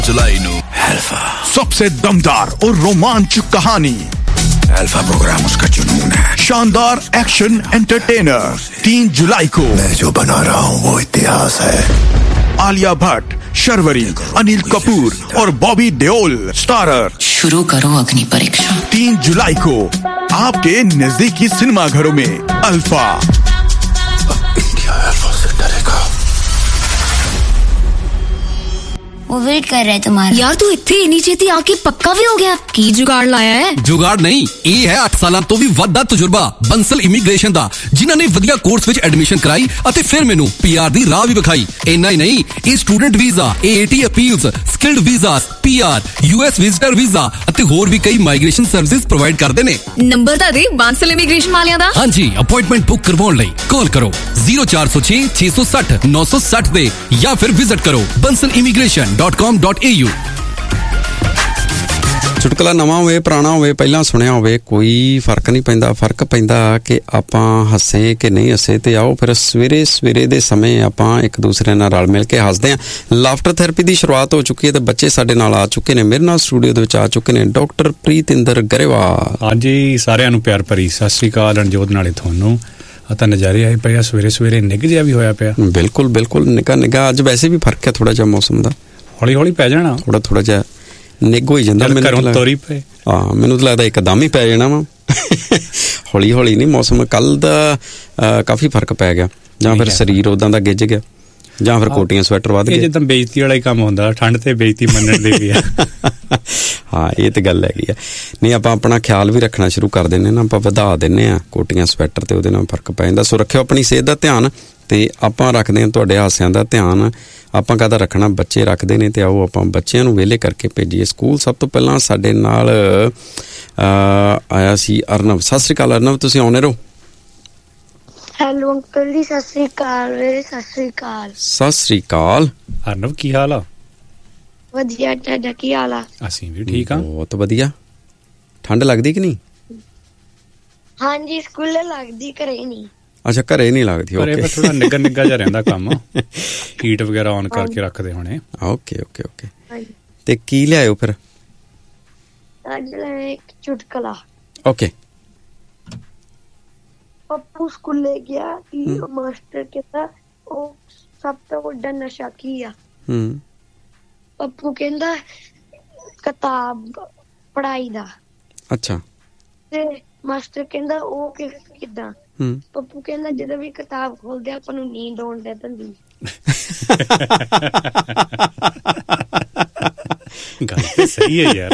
जुलाई नू अल्फा सबसे दमदार और रोमांचक कहानी। अल्फा प्रोग्राम उसका जुनून है। शानदार एक्शन एंटरटेनर 3 जुलाई को। मैं जो बना रहा हूँ वो इतिहास है। आलिया भट्ट, शर्वरी, अनिल कपूर और बॉबी देओल स्टारर। शुरू करो अग्नि परीक्षा। 3 जुलाई को आपके नजदीकी सिनेमा घरों में अल्फा। इंडिया अल्फा से डरेगा। वो वेट कर रहा है तुम्हारा। यार तू इत्थे इन्नी छेती आके पक्का भी हो गया? की जुगाड़ लाया है? जुगाड़ नहीं, ਇਹ ਹੈ 8 ਸਾਲਾਂ ਤੋਂ ਵੀ ਵੱਧ ਦਾ ਤਜਰਬਾ ਬੰਸਲ ਇਮੀਗ੍ਰੇਸ਼ਨ ਦਾ, ਜਿਨ੍ਹਾਂ ਨੇ ਵਧੀਆ ਕੋਰਸ ਵਿੱਚ ਐਡਮਿਸ਼ਨ ਕਰਾਈ ਅਤੇ ਫਿਰ ਮੈਨੂੰ ਪੀਆਰ ਦੀ ਰਾਹ ਵੀ ਵਿਖਾਈ। ਇੰਨਾ ਹੀ ਨਹੀਂ, ਇਹ student visa, ਏਏਟੀ appeals, skilled visas, PR, US visitor visa ਅਤੇ ਹੋਰ ਵੀ ਕਈ ਮਾਈਗ੍ਰੇਸ਼ਨ ਸਰਵਿਸਿਜ਼ ਪ੍ਰੋਵਾਈਡ ਕਰਦੇ ਨੇ। ਨੰਬਰ ਤਾਂ ਦੇ ਬੰਸਲ ਇਮੀਗ੍ਰੇਸ਼ਨ ਵਾਲਿਆਂ ਦਾ। ਹਾਂਜੀ, ਅਪਾਇੰਟਮੈਂਟ ਬੁੱਕ ਕਰਵਾਉਣ ਲਈ ਕਾਲ ਕਰੋ 0406 660 960 ਦੇ ਜਾਂ ਫਿਰ ਵਿਜ਼ਿਟ ਕਰੋ bansalimigration.com.au। ਚੁਟਕਲਾ ਨਵਾਂ ਹੋਵੇ ਪੁਰਾਣਾ ਹੋਵੇ ਪਹਿਲਾਂ ਸੁਣਿਆ ਹੋਵੇ ਕੋਈ ਫਰਕ ਨਹੀਂ ਪੈਂਦਾ। ਫਰਕ ਪੈਂਦਾ ਕਿ ਆਪਾਂ ਹੱਸੇ ਕਿ ਨਹੀਂ ਹੱਸੇ। ਤੇ ਆਓ ਫਿਰ ਸਵੇਰੇ ਦੇ ਸਮੇਂ ਆਪਾਂ ਇੱਕ ਦੂਸਰੇ ਨਾਲ ਰਲ ਮਿਲ ਕੇ ਹੱਸਦੇ ਹਾਂ। ਲਾਫਟਰ ਥੈਰੇਪੀ ਦੀ ਸ਼ੁਰੂਆਤ ਹੋ ਚੁੱਕੀ ਹੈ ਤੇ ਬੱਚੇ ਸਾਡੇ ਨਾਲ ਆ ਚੁੱਕੇ ਨੇ। ਮੇਰੇ ਨਾਲ ਸਟੂਡੀਓ ਦੇ ਵਿੱਚ ਆ ਚੁੱਕੇ ਨੇ ਡਾਕਟਰ ਪ੍ਰੀਤਿੰਦਰ ਗਰੇਵਾਲ। ਹਾਂਜੀ, ਸਾਰਿਆਂ ਨੂੰ ਪਿਆਰ ਭਰੀ ਸਤਿ ਸ਼੍ਰੀ ਅਕਾਲ। ਰਣਜੋਤ ਨਾਲੇ ਤੁਹਾਨੂੰ ਤਾਂ ਨਜ਼ਾਰੇ ਆਏ ਪਏ ਆ। ਸਵੇਰੇ ਨਿੱਘ ਜਿਹਾ ਵੀ ਹੋਇਆ ਪਿਆ। ਬਿਲਕੁਲ ਨਿੱਘਾ। ਅੱਜ ਵੈਸੇ ਵੀ ਫਰਕ ਹੈ ਥੋੜਾ ਜਿਹਾ ਮੌਸਮ ਦਾ। ਹੌਲੀ ਪੈ ਜਾਣਾ। ਥੋੜਾ ਜਿਹਾ ਨਿੱਘ ਹੋਈ ਜਾਂਦਾ। ਮੈਨੂੰ ਤੋਰੀ ਪਏ। ਹਾਂ, ਮੈਨੂੰ ਤਾਂ ਲੱਗਦਾ ਇੱਕਦਮ ਹੀ ਪੈ ਜਾਣਾ ਵਾ। ਹੌਲੀ ਨਹੀਂ। ਮੌਸਮ ਕੱਲ ਦਾ ਕਾਫੀ ਫਰਕ ਪੈ ਗਿਆ, ਜਾਂ ਫਿਰ ਸਰੀਰ ਉਦਾਂ ਦਾ ਗਿੱਝ ਗਿਆ, ਜਾਂ ਫਿਰ ਕੋਟੀਆਂ ਸਵੈਟਰ ਵੱਧ ਗਏ। ਜਿੱਦਾਂ ਬੇਇੱਜ਼ਤੀ ਵਾਲਾ ਹੀ ਕੰਮ ਹੁੰਦਾ, ਠੰਡ ਤੇ ਬੇਇੱਜ਼ਤੀ ਮੰਨਣ ਦੇ ਵੀ ਆ। ਹਾਂ, ਇਹ ਤੇ ਗੱਲ ਹੈਗੀ ਆ। ਨਹੀਂ, ਆਪਾਂ ਆਪਣਾ ਖਿਆਲ ਵੀ ਰੱਖਣਾ ਸ਼ੁਰੂ ਕਰ ਦਿੰਦੇ ਨਾ। ਆਪਾਂ ਵਧਾ ਦਿੰਦੇ ਹਾਂ ਕੋਟੀਆਂ ਸਵੈਟਰ ਤੇ ਉਹਦੇ ਨਾਲ ਫਰਕ ਪੈ ਜਾਂਦਾ। ਸੋ ਰੱਖਿਓ ਆਪਣੀ ਸਿਹਤ ਦਾ ਧਿਆਨ ਤੇ ਆਪਾਂ ਰੱਖਦੇ ਹਾਂ ਤੁਹਾਡੇ ਹਾਸਿਆਂ ਦਾ ਧਿਆਨ। ਆਪਾਂ ਕਾਹਦਾ ਰੱਖਣਾ, ਬੱਚੇ ਰੱਖਦੇ ਨੇ। ਤੇ ਆਓ ਆਪਾਂ ਬੱਚਿਆਂ ਨੂੰ ਵਿਹਲੇ ਕਰਕੇ ਭੇਜੀਏ ਸਕੂਲ। ਸਭ ਤੋਂ ਪਹਿਲਾਂ ਸਾਡੇ ਨਾਲ ਆਇਆ ਸੀ ਅਰਨਵ। ਸਤਿ ਸ਼੍ਰੀ ਅਕਾਲ ਅਰਨਵ, ਤੁਸੀਂ ਆਉਣੇ ਰਹੋ। ਹੈਲੋ ਅੰਕਲ ਜੀ, ਸਤਿ ਸ਼੍ਰੀ ਅਕਾਲ। ਸਤਿ ਸ਼੍ਰੀ ਅਕਾਲ। ਸਤਿ ਸ਼੍ਰੀ ਅਕਾਲ ਅਰਨਵ, ਕੀ ਹਾਲ ਆ? ਵਧੀਆ, ਤੁਹਾਡਾ ਕੀ ਹਾਲ ਆ? ਅਸੀਂ ਵੀ ਠੀਕ ਆ। ਬਹੁਤ ਵਧੀਆ। ਠੰਡ ਲੱਗਦੀ ਕਿ ਨਹੀਂ? ਹਾਂਜੀ, ਸਕੂਲੇ ਲੱਗਦੀ, ਘਰੇ ਨਹੀਂ। ਅੱਛਾ, ਘਰੇ ਨਹੀਂ ਲੱਗਦੀ। ਓਕੇ, ਥੋੜਾ ਨਿੱਘਾ ਜਿਹਾ ਰਹਿੰਦਾ ਕੰਮ। ਹੀਟ ਵਗੈਰਾ ਔਨ ਕਰਕੇ ਰੱਖਦੇ ਹੋਣੇ। ਓਕੇ। ਤੇ ਕੀ ਲਿਆਇਓ ਫਿਰ? ਅੱਜ ਲੈ ਇੱਕ ਚੁਟਕਲਾ। ਓਕੇ। ਪੱਪੂ ਸਕੂਲੇ ਗਿਆ ਕਿ ਮਾਸਟਰ ਕਹਿੰਦਾ ਉਹ ਸਭ ਤੋਂ ਵੱਡਾ ਨਸ਼ਾ ਕੀ ਆ? ਪੱਪੂ ਕਹਿੰਦਾ ਕਿਤਾਬ, ਪੜ੍ਹਾਈ ਦਾ। ਅੱਛਾ। ਤੇ ਮਾਸਟਰ ਕਹਿੰਦਾ ਉਹ ਕਿੱਦਾਂ? ਪੱਪੂ ਕਹਿੰਦਾ ਜਦੋਂ ਵੀ ਕਿਤਾਬ ਖੋਲਦੇ ਆਪਾਂ ਨੂੰ ਨੀਂਦ ਆਉਣ ਲੱਗ ਪੈਂਦੀ। ਗੱਲ ਤੇ ਸਹੀ ਹੈ ਯਾਰ।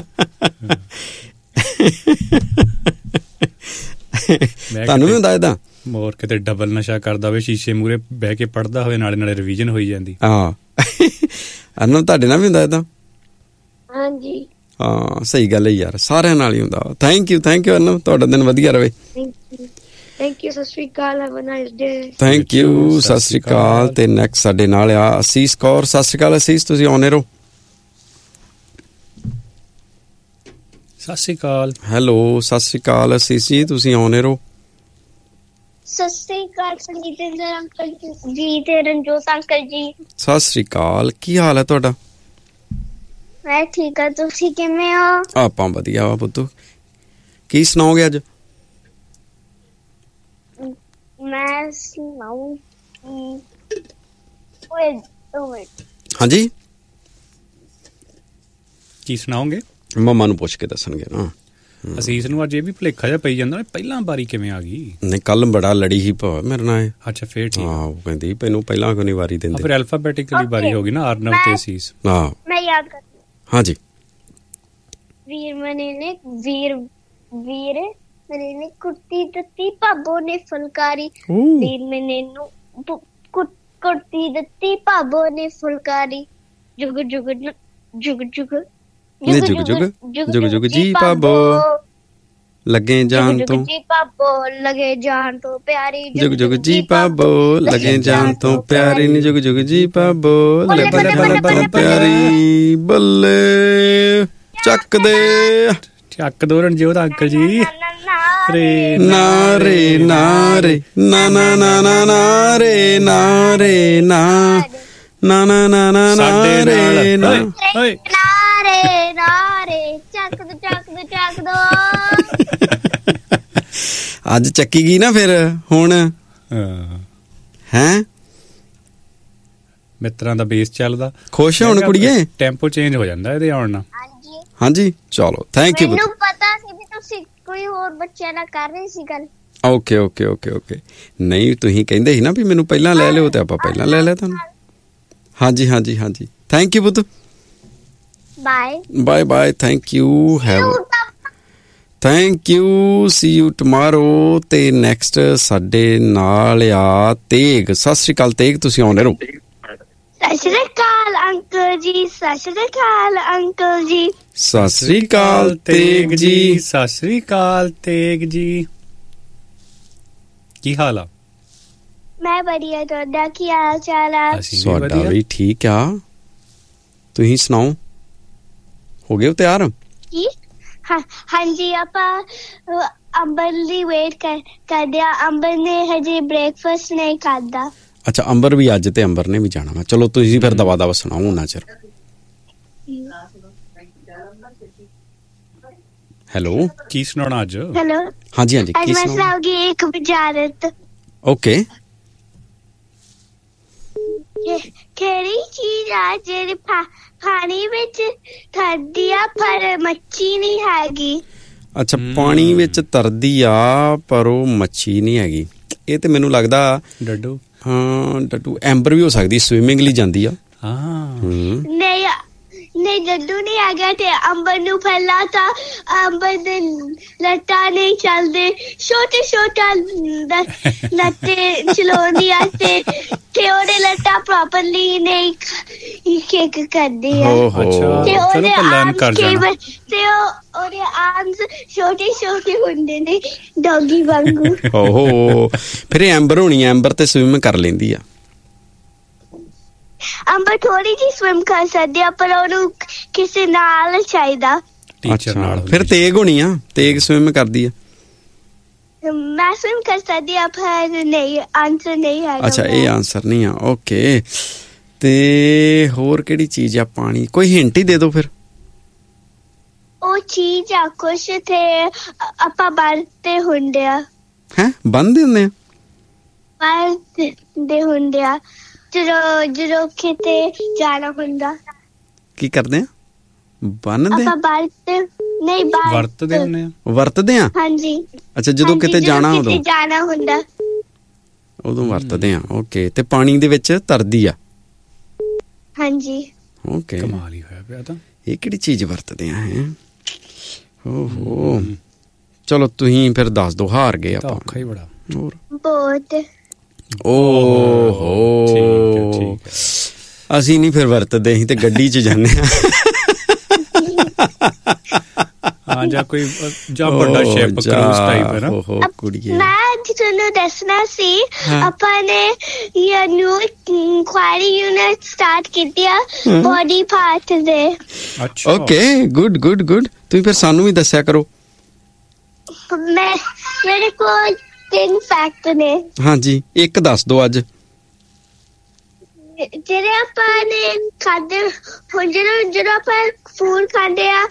ਤੁਹਾਨੂੰ ਵੀ ਹੁੰਦਾ ਏਦਾਂ? ਮੋਰ ਕਿਤੇ ਡਬਲ ਨਸ਼ਾ ਕਰਦਾ ਹੋਵੇ, ਸ਼ੀਸ਼ੇ ਮੂਹਰੇ ਬਹਿ ਕੇ ਪੜ੍ਹਦਾ ਹੋਵੇ, ਨਾਲੇ ਰਿਵੀਜ਼ਨ ਹੋਈ ਜਾਂਦੀ। ਹਾਂ, ਅਰਨਵ ਤੁਹਾਡੇ ਨਾਲ ਵੀ ਹੁੰਦਾ ਏਦਾਂ? ਹਾਂਜੀ। ਹਾਂ, ਸਹੀ ਗੱਲ ਹੈ ਯਾਰ, ਸਾਰਿਆਂ ਨਾਲ ਹੀ ਹੁੰਦਾ। ਥੈਂਕ ਯੂ ਅਰਨਵ, ਤੁਹਾਡਾ ਦਿਨ ਵਧੀਆ ਰਹੇ। Thank you. ਸਤਿ ਸ਼੍ਰੀ ਅਕਾਲ। Have a nice day. Thank you. ਸਤਿ ਸ਼੍ਰੀ ਅਕਾਲ। ਤੇ ਨੈਕਸਟ ਸਾਡੇ ਨਾਲ ਆ ਅਸੀਸ ਕੌਰ। ਸਤਿ ਸ਼੍ਰੀ ਅਕਾਲ ਅਸੀਸ, ਤੁਸੀਂ ਆਉਣੇ ਰਹੋ। ਸਤਿ ਸ਼੍ਰੀ ਅਕਾਲ। ਹੈਲੋ, ਸਤਿ ਸ਼੍ਰੀ ਅਕਾਲ ਅਸੀਸ ਜੀ, ਤੁਸੀਂ ਆਉਣੇ ਰਹੋ। ਸਤਿ ਸ਼੍ਰੀ ਅਕਾਲ ਸੰਗੀਤਿੰਦਰ ਅੰਕਲ ਜੀ ਤੇ ਰਣਜੋਤ ਅੰਕਲ ਜੀ। ਸਤਿ ਸ਼੍ਰੀ ਅਕਾਲ। ਕੀ ਹਾਲ ਹੈ ਤੁਹਾਡਾ? ਮੈਂ ਠੀਕ ਆ, ਤੁਸੀਂ ਕਿਵੇਂ ਹੋ? ਆਪਾਂ ਵਧੀਆ ਵਾ ਪੁੱਤੂ। ਕੀ ਸੁਣਾਓਗੇ ਅੱਜ? ਮੈਂ ਸੁਣਾਉ। ਹਾਂਜੀ, ਕੀ ਸੁਣਾਓਗੇ? ਮੰਮਾ ਨੂੰ ਪੁੱਛ ਕੇ ਦੱਸਣਗੇ ਨਾ। ਅਸੀਸ ਨੂੰ ਅੱਜ ਇਹ ਵੀ ਭੁਲੇਖਾ ਜਿਹਾ ਪਈ ਜਾਂਦਾ, ਪਹਿਲਾਂ ਵਾਰੀ ਕਿਵੇਂ ਆ ਗਈ? ਨਹੀਂ, ਕੱਲ ਬੜਾ ਲੜੀ ਸੀ ਮੇਰੇ ਨਾਲ। ਅੱਛਾ, ਫੇਰ ਠੀਕ। ਹਾਂ, ਉਹ ਕਹਿੰਦੀ ਮੈਨੂੰ ਪਹਿਲਾਂ ਕਿਉਂ ਨਹੀਂ ਵਾਰੀ ਦਿੰਦੇ? ਫਿਰ ਐਲਫਾਬੈਟਿਕਲੀ ਵਾਰੀ ਹੋ ਗਈ ਨਾ, ਅਰਨਵ ਤੇ ਅਸੀਸ। ਹਾਂ, ਮੈਂ ਯਾਦ ਕਰ। ਹਾਂਜੀ। ਵੀਰ ਮਨੇ ਨੇ ਕੁੜਤੀ ਦਿੱਤੀ, ਭਾਬੋ ਨੇ ਫੁਲਕਾਰੀ। ਵੀਰ ਮਨੇ ਨੂੰ ਕੁੜਤੀ ਦਿੱਤੀ, ਭਾਬੋ ਨੇ ਫੁਲਕਾਰੀ। ਜੁਗ ਜੁਗ ਜੁਗ ਜੁਗ ਜੀ ਭਾਬੋ, ਲੱਗੇ ਜਾਣ ਤੋਂ ਜੀ ਭਾਬੋ, ਲੱਗੇ ਜਾਣ ਤੋਂ ਪਿਆਰੀ। ਜੁਗ ਜੁਗ ਜੀ ਭਾਬੋ, ਲੱਗੇ ਜਾਣ ਤੋਂ ਪਿਆਰੀ। ਨੀ ਜੁਗ ਜੁਗ ਜੀ ਭਾਬੋ, ਲੱਗੇ ਪਿਆਰੀ। ਬੱਲੇ ਚੱਕ ਦੋ ਰਣਜੋਤ ਅੰਕਲ ਜੀ। ਰੇ ਨਾ ਰੇ ਨਾ ਰੇ ਨਾ ਨਾ ਨਾ ਨਾ ਨਾ ਰੇ ਨਾ ਰੇ ਨਾ ਨਾ ਨਾ ਨਾ ਨਾ ਨਾ ਰੇ ਨਾ। ਨਾਰੇ ਨਾਰੇ ਚੱਕ ਦੋ ਅੱਜ ਚੱਕੀ ਗਈ ਨਾ ਫਿਰ ਹੁਣ ਹੈਂ ਮਿੱਤਰਾਂ ਦਾ ਬੇਸ ਚੱਲਦਾ। ਖੁਸ਼ ਹੁਣ ਕੁੜੀਏ? ਟੈਂਪੋ ਚੇਂਜ ਹੋ ਜਾਂਦਾ ਇਹਦੇ ਆਉਣ ਨਾਲ। ਹਾਂਜੀ ਚਲੋ ਥੈਂਕ ਯੂ। ਮੈਨੂੰ ਪਤਾ ਸੀ ਵੀ ਤੁਸੀਂ ਕੋਈ ਹੋਰ ਬੱਚਿਆਂ ਨਾਲ ਕਰ ਰਹੇ ਸੀ ਗੱਲ। Okay okay okay okay. ਨਹੀਂ ਤੁਸੀਂ ਕਹਿੰਦੇ ਸੀ ਨਾ ਵੀ ਮੈਨੂੰ ਪਹਿਲਾਂ ਲੈ ਲਿਓ ਤੇ ਆਪਾਂ ਪਹਿਲਾਂ ਲੈ ਲਿਆ ਤੁਹਾਨੂੰ। ਹਾਂਜੀ ਹਾਂਜੀ ਹਾਂਜੀ ਥੈਂਕ ਯੂ ਪੁੱਤ। Bye bye bye thank you have thank you C you tomorrow. ਤੇ ਨੈਕਸਟ ਸਾਡੇ ਨਾਲ ਆ ਤੇਗ। ਸਤਿ ਸ਼੍ਰੀ ਅਕਾਲ ਤੇਗ, ਤੁਸੀਂ ਆਉਂਦੇ ਰਹੋ। ਸਤਿ ਸ਼੍ਰੀ ਅਕਾਲ ਅੰਕਲ ਜੀ। ਸਤਿ ਸ਼੍ਰੀ ਅਕਾਲ ਅੰਕਲ ਜੀ। ਸਤਿ ਸ਼੍ਰੀ ਅਕਾਲ ਤੇਗ ਜੀ। ਸਤਿ ਸ਼੍ਰੀ ਅਕਾਲ ਤੇਗ ਜੀ। ਕੀ ਹਾਲ ਆ? ਮੈਂ ਵਧੀਆ, ਤੁਹਾਡਾ ਕੀ ਹਾਲ ਚਾਲ ਆ? ਤੁਹਾਡਾ ਵੀ ਠੀਕ ਆ। ਤੁਸੀਂ ਸੁਣਾਓ, ਹੋ ਗਏ ਹੋ ਤਿਆਰ? ਕੀ? ਹਾਂਜੀ ਆਪਾਂ ਅੰਬਰ ਦੀ ਵੇਟ ਕਰਦੇ ਆ। ਅੰਬਰ ਨੇ ਹਜੇ ਬ੍ਰੇਕਫਾਸਟ ਨਹੀਂ ਖਾਦਾ। ਅੱਛਾ ਅੰਬਰ ਵੀ ਅੱਜ ਤੇ ਅੰਬਰ ਨੇ ਵੀ ਜਾਣਾ ਵਾ। ਚਲੋ ਤੁਸੀਂ ਫਿਰ ਦਵਾ ਦਵਾ ਸੁਣਾਓ ਨਾ ਚਿਰ। ਹੈਲੋ ਕੀ ਸੁਣਾਉਣਾ ਅੱਜ? ਹੈਲੋ ਹਾਂਜੀ ਹਾਂਜੀ ਅੱਜ ਮੈਂ ਸੁਣਾਉਗੀ ਇੱਕ ਬੁਝਾਰਤ। ਓਕੇ। ਕਿਹੜੀ ਚੀਜ਼ ਆ ਜਿਹੜੀ ਪਾਣੀ ਵਿੱਚ ਤਰਦੀ ਆ ਪਰ ਮੱਛੀ ਨਹੀਂ ਹੈਗੀ? ਅੱਛਾ ਪਾਣੀ ਵਿੱਚ ਤਰਦੀ ਆ ਪਰ ਉਹ ਮੱਛੀ ਨਹੀਂ ਹੈਗੀ। ਇਹ ਤੇ ਮੈਨੂੰ ਲੱਗਦਾ ਡੱਡੂ। ਹਾਂ ਡੱਡੂ। ਐਂਬਰ ਵੀ ਹੋ ਸਕਦੀ, ਸਵਿਮਿੰਗ ਲਈ ਜਾਂਦੀ ਆ। ਨਹੀਂ ਡੱਡੂ ਨਹੀਂ ਹੈਗਾ। ਤੇ ਅੰਬਰ ਨੂੰ ਪਹਿਲਾਂ ਤਾਂ ਅੰਬਰ ਦੇ ਲੱਤਾਂ ਨਹੀਂ ਚੱਲਦੇ, ਛੋਟੇ ਲੱਤੇ ਚਲਾਉਂਦੀ ਆ ਤੇ ਉਹਦੇ ਲੱਤਾਂ ਪ੍ਰੋਪਰਲੀ ਨਹੀਂ ਕਿਕ ਕਰਦੀ ਆ। ਤੇ ਉਹਦੇ ਆਰਮਸ ਛੋਟੇ ਹੁੰਦੇ ਨੇ ਡੌਗੀ ਵਾਂਗੂ। ਓਹੋ ਫਿਰ ਐਂਬਰ ਹੋਣੀ, ਐਂਬਰ ਤੇ ਸਵਿਮ ਕਰ ਲੈਂਦੀ ਆ। ਅੰਬਰ ਥੋੜੀ ਜਿਹੀ ਸਵਿਮ ਕਰ ਸਕਦੀ ਆ ਪਰ ਉਹਨੂੰ ਕਿਸੇ ਨਾਲ ਚਾਹੀਦਾ। ਟੀਚਰ ਨਾਲ। ਫਿਰ ਤੇਗ ਹੋਣੀ ਆ, ਤੇਗ ਸਵਿਮ ਕਰਦੀ ਆ। ਮੈਂ ਸਵਿਮ ਕਰ ਸਕਦੀ ਆ ਪਰ ਨਹੀਂ, ਆਨਸਰ ਨਹੀਂ ਹੈ। ਅੱਛਾ ਇਹ ਆਨਸਰ ਨਹੀਂ ਆ। ਓਕੇ ਤੇ ਹੋਰ ਕਿਹੜੀ ਚੀਜ਼ ਆ ਪਾਣੀ? ਕੋਈ ਹਿੰਟ ਹੀ ਦੇ ਦਿਓ ਫਿਰ। ਉਹ ਚੀਜ਼ ਆ ਕੁਛ ਤੇ ਆਪਾਂ ਬੰਨ੍ਹਦੇ ਹੁੰਦੇ ਆ। ਹੈਂ ਬੰਨ੍ਹਦੇ ਹੁੰਦੇ ਆ? ਬੰਨ੍ਹਦੇ ਹੁੰਦੇ ਆ ਜਦੋਂ ਕਿਤੇ ਜਾਣਾ ਹੁੰਦਾ। ਕੀ ਕਰਦੇ ਆ? ਬੰਨ੍ਹਦੇ? ਆਪਾਂ ਨਹੀਂ ਵਰਤਦੇ ਹੁੰਦੇ ਆ। ਵਰਤਦੇ ਆ? ਹਾਂਜੀ। ਅੱਛਾ ਜਦੋਂ ਕਿਤੇ ਜਾਣਾ ਉਦੋਂ ਜਾਣਾ ਹੁੰਦਾ ਉਦੋਂ ਵਰਤਦੇ ਆ। ਓਕੇ ਤੇ ਪਾਣੀ ਦੇ ਵਿੱਚ ਤਰਦੀ ਆ? ਹਾਂਜੀ। ਓਕੇ ਕਮਾਲ ਹੀ ਹੋਇਆ ਪਿਆ ਤਾਂ। ਇਹ ਕਿਹੜੀ ਚੀਜ਼ ਵਰਤਦੇ ਆ? ਹੈ ਓਹੋ ਚਲੋ ਤੁਸੀਂ ਫਿਰ ਦੱਸ ਦਿਓ। ਹਾਰ ਗਏ ਆਪਾਂ। ਔਖਾ ਹੀ ਬੜਾ। ਹੋਰ ਬਹੁਤ। ਓਹੋ ਅਸੀਂ ਨਹੀਂ ਫਿਰ ਵਰਤਦੇ, ਅਸੀਂ ਤੇ ਗੱਡੀ 'ਚ ਜਾਂਦੇ ਆ। ਹਾਂ ਜਾਂ ਕੋਈ ਜਾਂ ਵੱਡਾ ਸ਼ਿਪ ਕਰੂਜ਼ ਟਾਈਪ ਹੈ ਨਾ। ਕੁੜੀਏ ਮੈਂ ਤੁਹਾਨੂੰ ਦੱਸਣਾ ਸੀ ਆਪਾਂ ਨੇ ਇਹ ਨਿਊ ਇਨਕੁਆਇਰੀ ਯੂਨਿਟ ਸਟਾਰਟ ਕੀਤੀ ਆ ਬੋਡੀ ਪਾਰਟ ਦੇ। ਅੱਛਾ ਓਕੇ ਗੁੱਡ ਗੁੱਡ ਗੁੱਡ। ਤੁਸੀਂ ਫਿਰ ਸਾਨੂੰ ਵੀ ਦੱਸਿਆ ਕਰੋ। ਮੇਰੇ ਕੋਲ 3 ਫੈਕਟ ਨੇ। ਹਾਂਜੀ ਇੱਕ ਦੱਸ ਦਿਓ ਅੱਜ। ਜਿਹੜੇ ਆਪਾਂ ਨੇ ਖਾਦੇ ਹੁਣ ਜਦੋਂ ਆਪਾਂ ਫੂਡ ਖਾਂਦੇ ਆ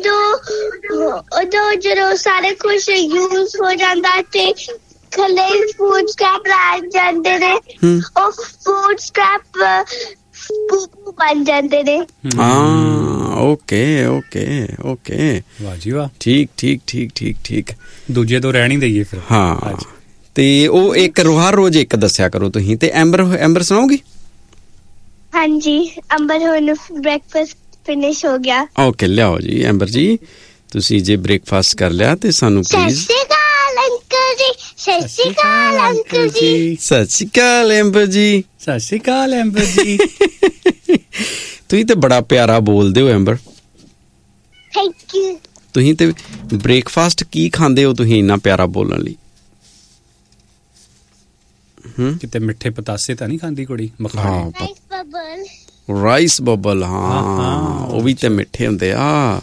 ਉਦੋਂ ਜਦੋਂ ਸਾਰੇ ਕੁਛ ਯੂਜ਼ ਹੋ ਜਾਂਦਾ ਤੇ ਥੱਲੇ ਫੂਡ ਸਕ੍ਰੈਪ ਰਹਿ ਜਾਂਦੇ ਨੇ। ਉਹ ਫੂਡ ਸਕ੍ਰੈਪ ਪੂਪੂ ਬਣ ਜਾਂਦੇ ਨੇ। ਹਾਂ ਓਕੇ ਓਕੇ ਓਕੇ ਵਾਹ ਜੀ ਵਾਹ। ਠੀਕ ਠੀਕ ਠੀਕ ਠੀਕ ਠੀਕ। ਦੂਜੇ ਤੋਂ ਰਹਿਣ ਹੀ ਦਈਏ ਫਿਰ। ਹਾਂ ਤੇ ਉਹ ਇੱਕ ਹਰ ਰੋਜ਼ ਇੱਕ ਦੱਸਿਆ ਕਰੋ ਤੁਸੀਂ। ਤੇ ਐਂਬਰ ਸੁਣਾਓਗੀ? ਹਾਂਜੀ ਅੰਬਰ ਹੁਣ ਬ੍ਰੇਕਫਾਸਟ ਫਿਨਿਸ਼ ਹੋ ਗਿਆ। ਓਕੇ ਲਿਆਓ ਜੀ ਐਂਬਰ ਜੀ, ਤੁਸੀਂ ਜੇ ਬ੍ਰੇਕਫਾਸਟ ਕਰ ਲਿਆ ਤੇ ਸਾਨੂੰ ਪਲੀਜ਼। ਸਤਿ ਸ਼੍ਰੀ ਅਕਾਲ ਅੰਕਲ ਜੀ। ਸਤਿ ਸ਼੍ਰੀ ਅਕਾਲ ਅੰਕਲ ਜੀ। ਸਤਿ ਸ਼੍ਰੀ ਅਕਾਲ ਐਂਬਰ ਜੀ। ਸਤਿ ਸ਼੍ਰੀ ਅਕਾਲ ਐਂਬਰ ਜੀ। ਤੁਸੀਂ ਤੇ ਬੜਾ ਪਿਆਰਾ ਬੋਲਦੇ ਹੋ ਐਂਬਰ। Thank you. ਤੁਸੀਂ ਤੇ ਬ੍ਰੇਕਫਾਸਟ ਕੀ ਖਾਂਦੇ ਹੋ ਤੁਸੀਂ ਇੰਨਾ ਪਿਆਰਾ ਬੋਲਣ ਲਈ? ਕਿਤੇ ਮਿੱਠੇ ਪਤਾਸੇ ਤਾਂ ਨਹੀਂ ਖਾਂਦੀ ਕੁੜੀ? Rice bubble. ਹਾਂ ਉਹ ਵੀ ਤੇ ਮਿੱਠੇ ਹੁੰਦੇ ਆ।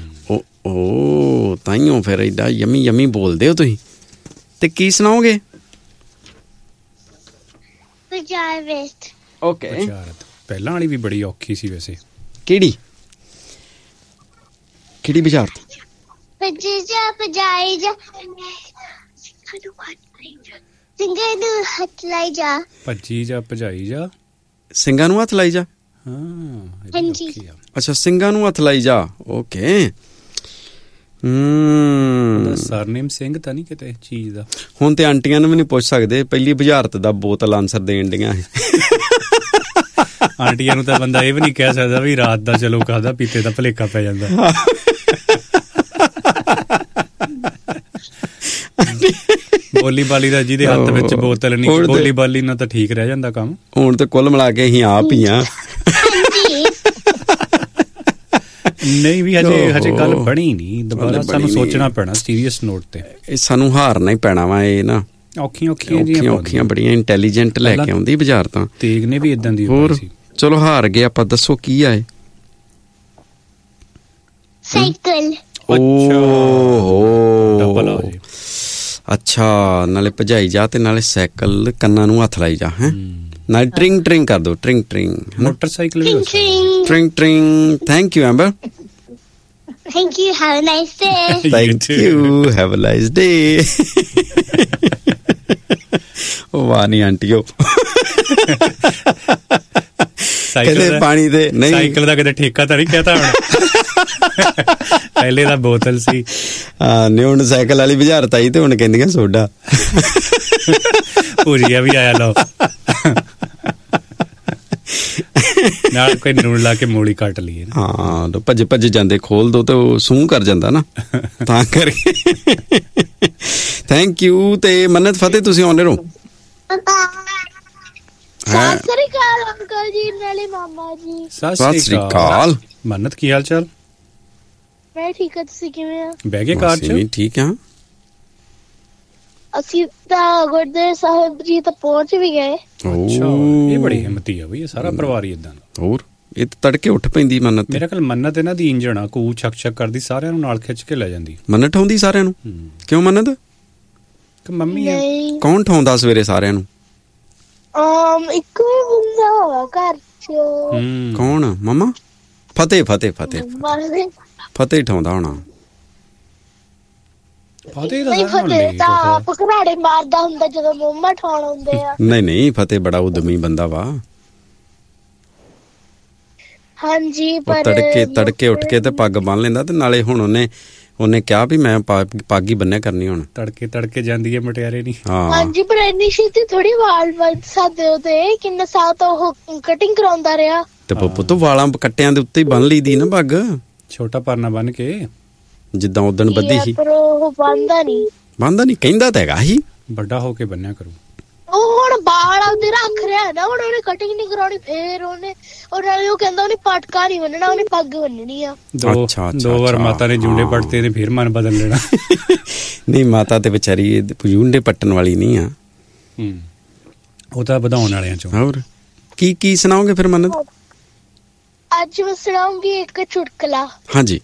ਉਹ ਤਾਈਓ ਫਿਰ ਏਡਾ ਯਮੀ ਯਮੀ ਬੋਲਦੇ ਹੋ ਤੁਸੀਂ। ਤੇ ਕੀ ਸੁਣਾਓਗੇ? ਬੁਝਾਰਤ। ਓਕੇ ਪਹਿਲਾਂ ਵਾਲੀ ਵੀ ਬੜੀ ਔਖੀ ਸੀ ਵੈਸੇ। ਕਿਹੜੀ ਬੁਝਾਰਤ? ਭੱਜੀ ਜਾ ਭਜਾਈ ਜਾ ਸਿੰਘਾਂ ਨੂੰ ਹੱਥ ਲਾਈ ਜਾ। ਭੱਜੀ ਜਾ ਭਜਾਈ ਜਾ ਸਿੰਘਾਂ ਨੂੰ ਹੱਥ ਲਾਈ ਜਾ। ਹਾਂਜੀ। ਅੱਛਾ, ਸਿੰਘਾਂ ਨੂੰ ਹੱਥ ਲਾਈ ਜਾ। ਓਕੇ। ਸਰਨੇਮ ਸਿੰਘ ਤਾਂ ਨਹੀਂ ਕਿਤੇ ਚੀਜ਼ ਦਾ? ਹੁਣ ਤੇ ਆਂਟੀਆਂ ਨੂੰ ਵੀ ਨਹੀਂ ਪੁੱਛ ਸਕਦੇ, ਪਹਿਲੀ ਬੁਝਾਰਤ ਦਾ ਬੋਤਲ ਆਨਸਰ ਦੇਣ ਡੀਆਂ। ਆਂਟੀਆਂ ਨੂੰ ਤਾਂ ਬੰਦਾ ਇਹ ਵੀ ਨਹੀਂ ਕਹਿ ਸਕਦਾ ਵੀ ਰਾਤ ਦਾ ਚਲੋ ਖਾਦਾ ਪੀਤੇ ਦਾ ਭੁਲੇਖਾ ਪੈ ਜਾਂਦਾ। ਬੋਲੀ ਬਾਲੀ ਦਾ ਜਿਹਦੇ ਹੱਥ ਵਿੱਚ ਬੋਤਲ ਨਹੀਂ, ਬੋਲੀ ਬਾਲੀ ਨਾਲ ਤਾਂ ਠੀਕ ਰਹਿ ਜਾਂਦਾ ਕੰਮ। ਹੁਣ ਤੇ ਕੁੱਲ ਮਿਲਾ ਕੇ ਅਸੀਂ ਆਪ ਹੀ ਆ। ਨਹੀਂ ਵੀ ਹਜੇ ਗੱਲ ਬਣੀ ਨਹੀਂ, ਦੁਬਾਰਾ ਸਾਨੂੰ ਸੋਚਣਾ ਪੈਣਾ ਸੀਰੀਅਸ ਨੋਟ ਤੇ। ਇਹ ਸਾਨੂੰ ਹਾਰਨਾ ਹੀ ਪੈਣਾ ਵਾ। ਇਹ ਨਾ ਔਖੀਆਂ ਬੜੀਆਂ ਇੰਟੈਲੀਜੈਂਟ ਲੈ ਕੇ ਆਉਂਦੀ ਬਾਜ਼ਾਰ ਤਾਂ। ਤੇਗ ਨੇ ਵੀ ਇਦਾਂ ਦੀ ਹੋਰ ਚਲੋ ਹਾਰ ਗਏ ਆਪਾਂ। ਦੱਸੋ ਕੀ ਆਏ? ਸਾਈਕਲ। ਅੱਛਾ, ਨਾਲੇ ਭਜਾਈ ਜਾ ਤੇ ਨਾਲੇ ਸਾਈਕਲ, ਕੰਨਾਂ ਨੂੰ ਹੱਥ ਲਾਈ ਜਾ। ਹੈ ਨਾਲੇ ਟਰਿੰਗ ਟਰਿੰਗ ਕਰ ਦੋ। ਟਰਿੰਗ ਟਰਿੰਗ motorcycle we ਟਰਿੰਗ ਟਰਿੰਗ। Thank you amber. Thank you. Have a nice day. Thank you. Have a nice day. ਵਾਹ ਨੀ ਆਂਟੀਓ। ਸਾਈਕਲ ਪਾਣੀ ਦੇ ਨਹੀਂ, ਸਾਈਕਲ ਦਾ ਕਿਤੇ ਠੇਕਾ ਤਾਂ ਨਹੀਂ ਕਹਿਤਾ ਹੁਣ। ਪਹਿਲੇ ਦਾ ਬੋਤਲ ਸੀ। ਨੇ ਹੁਣ ਸਾਈਕਲ ਵਾਲੀ ਬੁਝਾਰਤ ਆਈ ਤੇ ਹੁਣ ਕਹਿੰਦੀਆਂ ਸੋਡਾ। ਭੁਜੀਆ ਵੀ ਆਇਆ ਲਓ ਨਾਲ, ਕੋਈ ਨੂਣ ਲਾ ਕੇ ਮੂਲੀ ਕੱਟ ਲਈਏ। ਹਾਂ, ਭੱਜ ਜਾਂਦੇ, ਖੋਲ ਦੋ ਤੇ ਉਹ ਸੂਹ ਕਰ ਜਾਂਦਾ ਨਾ, ਤਾਂ ਕਰਕੇ। Thank you. ਤੇ ਮੰਨਤ ਫਤਿਹ, ਤੁਸੀਂ ਆਉਂਦੇ ਰਹੋ। ਸਤਿ ਸ੍ਰੀ ਅਕਾਲ ਅੰਕਲ ਜੀ, ਨਾਲੇ ਮਾਮਾ ਜੀ। ਸਤਿ ਸ੍ਰੀ ਅਕਾਲ। ਮੰਨਤ ਕੀ ਹਾਲ ਚਾਲ? ਮੈਂ ਠੀਕ ਆ, ਤੁਸੀਂ ਕਿਵੇਂ ਆ? ਬਹਿ ਗਏ ਕਾਰ ਚ? ਠੀਕ ਆ। ਅਸੀਂ ਤਾਂ ਗੁਰਦੁਆਰਾ ਸਾਹਿਬ ਜੀ ਤਾਂ ਪਹੁੰਚ ਵੀ ਗਏ। ਅੱਛਾ, ਇਹ ਬੜੀ ਹਿੰਮਤੀ ਆ ਬਈ, ਇਹ ਸਾਰਾ ਪਰਿਵਾਰ ਹੀ ਏਦਾਂ। ਹੋਰ ਇਹ ਤੜਕੇ ਉੱਠ ਪੈਂਦੀ ਮੰਨਤ। ਮੇਰਾ ਖਿਆਲ ਮੰਨਤ ਇਹਨਾਂ ਦੀ ਇੰਜਣ ਆ, ਕੂ ਛਕ ਛਕ ਕਰਦੀ, ਸਾਰਿਆਂ ਨੂੰ ਨਾਲ ਖਿੱਚ ਕੇ ਲੈ ਜਾਂਦੀ। ਮੰਨਤ ਠਾਉਂਦੀ ਸਾਰਿਆਂ ਨੂੰ? ਕਿਉਂ ਮੰਨਤ? ਮੰਮੀ ਆ। ਕੌਣ ਠਾਉਂਦਾ ਸਵੇਰੇ ਸਾਰਿਆਂ ਨੂੰ? ਇੱਕ ਬੰਦਾ ਹੋਇਆ ਘਰ ਚ। ਕੌਣ? ਮੰਮਾ? ਫਤਿਹ ਠਾਉਂਦਾ ਹੋਣਾ। ਘਰਾੜੇ ਮਾਰਦਾ ਹੁੰਦਾ ਜਦੋਂ ਮੰਮਾ ਠਾਉਣ ਆਉਂਦੇ ਆ। ਨਹੀਂ, ਫਤਿਹ ਬੜਾ ਉਦਮੀ ਬੰਦਾ ਵਾ। ਹਾਂਜੀ, ਪਰ ਤੜਕੇ ਉੱਠ ਕੇ ਤੇ ਪੱਗ ਬੰਨ ਲੈਂਦਾ। ਤੇ ਨਾਲੇ ਹੁਣ ਉਹਨੇ ਕਿਹਾ ਵੀ ਮੈਂ ਪੱਗ ਹੀ ਬੰਨਿਆ ਕਰਨੀ ਹੁਣ। ਤੜਕੇ ਜਾਂਦੀ ਹੈ ਮਟਿਆਰੇ ਨਹੀਂ। ਹਾਂਜੀ, ਪਰ ਇੰਨੀ ਛੇਤੀ ਥੋੜੀ ਵਾਲ ਵੱਧ ਸਕਦੇ ਹੋ। ਤੇ ਕਿੰਨੇ ਸਾਲ ਤੋਂ ਉਹ ਕਟਿੰਗ ਕਰਾਉਂਦਾ ਰਿਹਾ। ਤੇ ਪੁੱਤ ਵਾਲਾਂ ਕੱਟਿਆਂ ਦੇ ਉੱਤੇ ਹੀ ਬੰਨ ਲਈਦੀ ਨਾ ਪੱਗ, ਛੋਟਾ ਪਰਨਾ ਬੰਨ ਕੇ, ਜਿੱਦਾਂ ਉਦਣ ਬੱਧੀ ਸੀ। ਪਰ ਉਹ ਬੰਨਦਾ ਨਹੀਂ। ਕਹਿੰਦਾ ਤਾਂ ਹੈਗਾ ਸੀ ਵੱਡਾ ਹੋ ਕੇ ਬੰਨਿਆ ਕਰੂ। ਉਹ ਹੁਣ ਬਾਲ ਆਪਦੇ ਰੱਖ ਰਿਹਾ ਨਾ, ਹੁਣ ਉਹਨੇ ਕਟਿੰਗ ਨਹੀਂ ਕਰਾਉਣੀ। ਫੇਰ ਉਹਨੇ ਉਹ ਕਹਿੰਦਾ ਉਹਨੇ ਪਟਕਾ ਨਹੀਂ ਬੰਨਣਾ, ਉਹਨੇ ਪੱਗ ਬੰਨਣੀ ਆ। ਦੋ ਵਾਰ ਮਾਤਾ ਨੇ ਜੂੰਡੇ ਪੱਟਤੇ ਤੇ ਫਿਰ ਮਨ ਬਦਲ ਲੈਣਾ। ਨਹੀਂ, ਮਾਤਾ ਤੇ ਵਿਚਾਰੀ ਜੂੰਡੇ ਪੱਟਣ ਵਾਲੀ ਨਹੀਂ ਆ। ਉਹ ਤਾਂ ਵਧਾਉਣ ਵਾਲਿਆਂ ਚੋਂ। ਹੋਰ ਕੀ ਸੁਣਾਓਗੇ ਫਿਰ ਮੰਨਤ? ਅੱਜ ਮੈਂ ਸੁਣਾਉਂਗੀ ਇੱਕ ਚੁਟਕਲਾ। ਹਾਂਜੀ।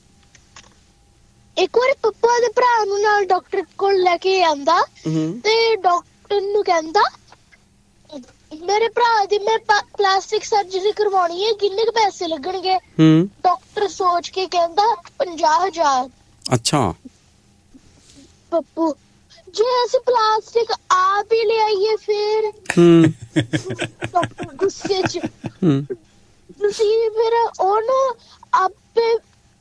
ਇੱਕ ਵਾਰ ਪੱਪਾ ਦੇ ਭਰਾ ਨੂੰ ਨਾਲ ਡਾਕਟਰ ਕੋਲ ਲੈ ਕੇ ਆਂਦਾ ਤੇ ਡਾਕਟਰ ਨੂੰ ਕਹਿੰਦਾ, ਮੇਰੇ ਭਰਾ ਦੀ ਮੈਂ ਪਲਾਸਟਿਕ ਸਰਜਰੀ ਕਰਵਾਉਣੀ ਹੈ, ਕਿੰਨੇ ਕੁ ਪੈਸੇ ਲੱਗਣਗੇ? ਡਾਕਟਰ ਸੋਚ ਕੇ ਕਹਿੰਦਾ 50,000। ਅੱਛਾ। ਪੱਪੂ, ਜੇ ਅਸੀਂ ਪਲਾਸਟਿਕ ਆਪ ਹੀ ਲੈ ਆਈਏ ਫਿਰ? ਡਾਕਟਰ ਗੁੱਸੇ ਚ, ਤੁਸੀਂ ਫਿਰ ਉਹਨੂੰ ਆਪੇ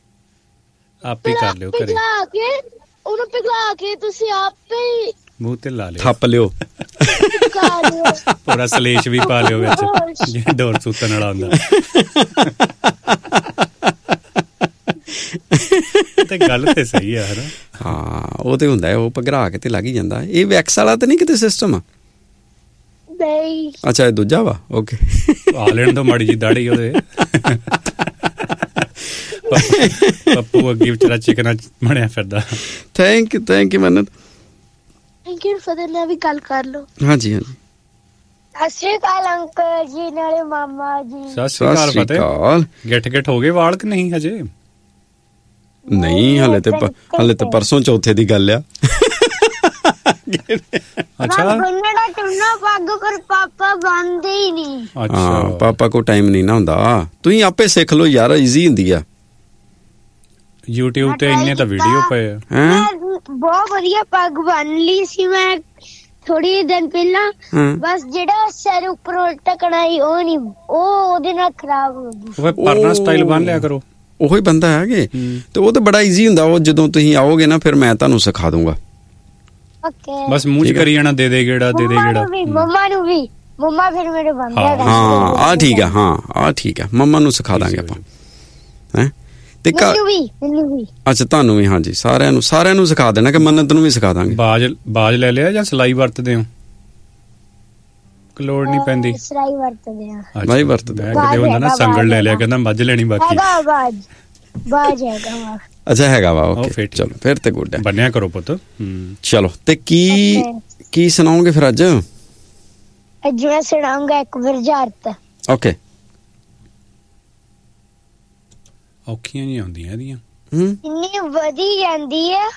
ਕਰ ਲਿਓ ਘਰੇ, ਉਹਨੂੰ ਪਿਘਲਾ ਕੇ ਤੁਸੀਂ ਆਪੇ ਮੂੰਹ ਤੇ ਲਾ ਲਿਓ, ਥੱਪ ਲਿਓ, ਪੂਰਾ ਸਲੇਸ਼ ਵੀ ਪਾ ਲਿਓ ਵਿੱਚ, ਜਿਹੜਾ ਡੋਰ ਸੁੱਤਣ ਵਾਲਾ ਹੁੰਦਾ। ਤੇ ਗੱਲ ਤੇ ਸਹੀ ਆ ਹਨਾ। ਹਾਂ, ਉਹ ਤੇ ਹੁੰਦਾ, ਉਹ ਪਘਰਾ ਕੇ ਤੇ ਲੱਗ ਹੀ ਜਾਂਦਾ। ਇਹ ਵੈਕਸ ਵਾਲਾ ਤਾਂ ਨਹੀਂ ਕਿਤੇ ਸਿਸਟਮ? ਨਹੀਂ। ਅੱਛਾ, ਇਹ ਦੂਜਾ ਵਾ। ਓਕੇ, ਆ ਲੈਣ ਤੋਂ ਮਾੜੀ ਜੀ ਦਾੜੀ ਉਹਦੇ। ਪੱਪੂ ਅੱਗੇ ਵਿਚਾਰਾ ਚਿਕਨਾ ਬਣਿਆ ਫਿਰਦਾ। Thank you Mannat. Thank you ਫਤਿਹ ਨਾਲ ਵੀ ਗੱਲ ਕਰ ਲਓ। ਹਾਂਜੀ। ਸਤਿ ਸ਼੍ਰੀ ਅਕਾਲ ਅੰਕਲ ਜੀ, ਨਾਲੇ ਮਾਮਾ ਜੀ। ਸਤਿ ਸ਼੍ਰੀ ਅਕਾਲ ਫਤਿਹ। ਗਿੱਠ ਹੋ ਗਏ ਵਾਲ ਕਿ ਨਹੀਂ ਹਜੇ? ਨਹੀਂ, ਹਲੇ ਤੇ ਪਰਸੋਂ ਚੌਥੇ ਦੀ ਗੱਲ ਆ। ਅੱਛਾ ਬੰਨਣਾ ਚਾਹੁੰਦਾ ਪੱਗ ਪਰ ਪਾਪਾ ਬੰਨਦੇ ਹੀ ਨਹੀਂ। ਹਾਂ ਪਾਪਾ ਕੋ ਟਾਈਮ ਨਹੀਂ ਨਾ ਹੁੰਦਾ। ਤੁਸੀਂ ਆਪੇ ਸਿੱਖ ਲਓ ਯਾਰ, ਈਜ਼ੀ ਹੁੰਦੀ ਆ। YouTube ਤੇ ਇੰਨੇ ਤਾਂ ਵੀਡੀਓ ਪਏ ਆ। ਮੈਂ ਬਹੁਤ ਵਧੀਆ ਪੱਗ ਬੰਨ ਲਈ ਸੀ ਮੈਂ ਥੋੜੀ ਦਿਨ ਪਹਿਲਾਂ। ਬਸ ਜਿਹੜਾ ਸਿਰ ਉੱਪਰ ਉਲਟਾ ਕਣਾਈ ਉਹ ਨਹੀਂ, ਉਹ ਉਹਦੇ ਨਾਲ ਖਰਾਬ ਹੋ ਗਈ। ਉਹ ਪਰਨਾ ਸਟਾਈਲ ਬੰਨ ਲਿਆ ਕਰੋ। ਉਹੀ ਬੰਦਾ ਹੈਗੇ ਤੇ ਉਹ ਤਾਂ ਬੜਾ ਈਜ਼ੀ ਹੁੰਦਾ। ਉਹ ਜਦੋਂ ਤੁਸੀਂ ਆਓਗੇ ਨਾ ਫਿਰ ਮੈਂ ਤੁਹਾਨੂੰ ਸਿਖਾ ਦੂੰਗਾ। ਬਸ ਮੂੰਹ ਚ ਕਰੀ ਜਾਣਾ, ਦੇ ਗੇੜਾ ਦੇ ਗੇੜਾ। ਮੰਮਾ ਨੂੰ ਵੀ, ਮੰਮਾ ਫਿਰ ਮੇਰੇ ਬੰਦਾ। ਹਾਂ ਆ ਠੀਕ ਆ, ਹਾਂ ਆ ਠੀਕ ਆ, ਮੰਮਾ ਨੂੰ ਸਿਖਾ ਦਾਂਗੇ ਆਪਾਂ ਹੈ ਤੇ ਮੈਨੂੰ ਵੀ। ਅੱਛਾ ਤੁਹਾਨੂੰ ਵੀ, ਹਾਂਜੀ ਸਾਰਿਆਂ ਨੂੰ ਸਿਖਾ ਦੇਣਾ ਕਿ ਮੰਨਤ ਨੂੰ ਵੀ ਸਿਖਾ ਦਾਂਗੇ। ਬਾਜ ਲੈ ਲਿਆ ਜਾਂ ਸਲਾਈ ਵਰਤਦੇ ਹੋ? ਲੋੜ ਨਹੀਂ ਪੈਂਦੀ। ਸਲਾਈ ਵਰਤਦੇ ਆ। ਨਹੀਂ ਵਰਤਦੇ। ਕਿਤੇ ਹੁੰਦਾ ਨਾ ਸੰਗਲ ਲੈ ਲਿਆ, ਕਹਿੰਦਾ ਮੱਝ ਲੈਣੀ ਬਾਕੀ। ਬਾਜ ਹੈਗਾ। ਅੱਛਾ ਹੈਗਾ ਵਾ, ਓਕੇ ਚਲੋ ਫਿਰ ਤੇ ਗੁੱਡ ਹੈ। ਬੰਨਿਆ ਕਰੋ ਪੁੱਤ। ਚਲੋ ਤੇ ਕੀ ਸੁਣਾਓਗੇ ਫਿਰ ਅੱਜ? ਅੱਜ ਮੈਂ ਸੁਣਾਉਂਗਾ ਇੱਕ ਵਰਜਾਰਤ। ਓਕੇ। ਔਖੀਆਂ ਨਹੀਂ ਆਉਂਦੀਆਂ ਇਹਦੀਆਂ। ਜਿੰਨੀ ਵਧੀ ਜਾਂਦੀ ਆ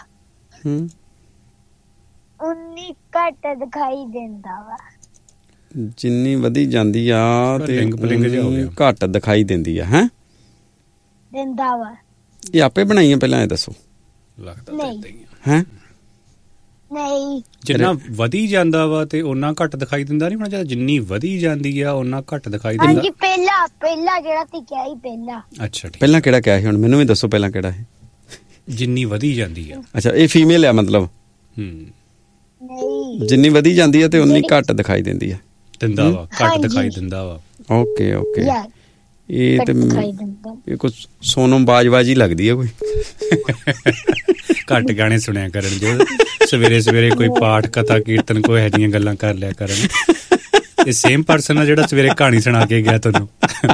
ਉਨੀ ਘੱਟ ਦਿਖਾਈ ਦਿੰਦਾ ਵਾ। ਜਿੰਨੀ ਵਧੀ ਜਾਂਦੀ ਆ ਤੇ ਘੱਟ ਦਿਖਾਈ ਦਿੰਦੀ ਆ। ਹੈ ਦਿੰਦਾ ਵਾ। ਇਹ ਆਪੇ ਬਣਾਈਆਂ ਪਹਿਲਾਂ ਇਹ ਦੱਸੋ। ਲੱਗਦਾ ਹੈ ਨਹੀਂ, ਜਿੰਨਾ ਵਧੀ ਜਾਂਦਾ ਵਾ ਤੇ ਉਹਨਾਂ ਘੱਟ ਦਿਖਾਈ ਦਿੰਦਾ ਨਹੀਂ ਹੋਣਾ ਚਾਹੀਦਾ। ਜਿੰਨੀ ਵਧੀ ਜਾਂਦੀ ਆ ਉਹਨਾਂ ਘੱਟ ਦਿਖਾਈ ਦਿੰਦਾ। ਹਾਂਜੀ ਪਹਿਲਾ ਜਿਹੜਾ ਤੀ ਕਿਹਾ ਸੀ ਪਹਿਲਾ। ਅੱਛਾ ਠੀਕ। ਪਹਿਲਾਂ ਕਿਹੜਾ ਕਿਹਾ ਸੀ? ਹੁਣ ਮੈਨੂੰ ਵੀ ਦੱਸੋ ਪਹਿਲਾਂ ਕਿਹੜਾ ਹੈ? ਜਿੰਨੀ ਵਧੀ ਜਾਂਦੀ ਆ। ਅੱਛਾ ਇਹ ਫੀਮੇਲ ਆ ਮਤਲਬ। ਨਹੀਂ, ਜਿੰਨੀ ਵਧੀ ਜਾਂਦੀ ਆ ਤੇ ਉਨੀ ਘੱਟ ਦਿਖਾਈ ਦਿੰਦੀ ਆ। ਦਿੰਦਾ ਵਾ, ਘੱਟ ਦਿਖਾਈ ਦਿੰਦਾ ਵਾ। ਓਕੇ ਇਹ ਤੇ ਇਹ ਕੁਝ ਸੋਨਮ ਬਾਜਵਾ ਜੀ ਲੱਗਦੀ ਆ ਕੋਈ। ਘੱਟ ਗਾਣੇ ਸੁਣਿਆ ਕਰਨ ਜੋ ਸਵੇਰੇ ਕੋਈ ਪਾਠ ਕਥਾ ਕੀਰਤਨ ਕੋਈ ਇਹੋ ਜਿਹੀਆਂ ਗੱਲਾਂ ਕਰ ਲਿਆ ਕਰਨ। ਇਹ ਸੇਮ ਪਰਸਨ ਆ ਜਿਹੜਾ ਸਵੇਰੇ ਕਹਾਣੀ ਸੁਣਾ ਕੇ ਗਿਆ ਤੁਹਾਨੂੰ।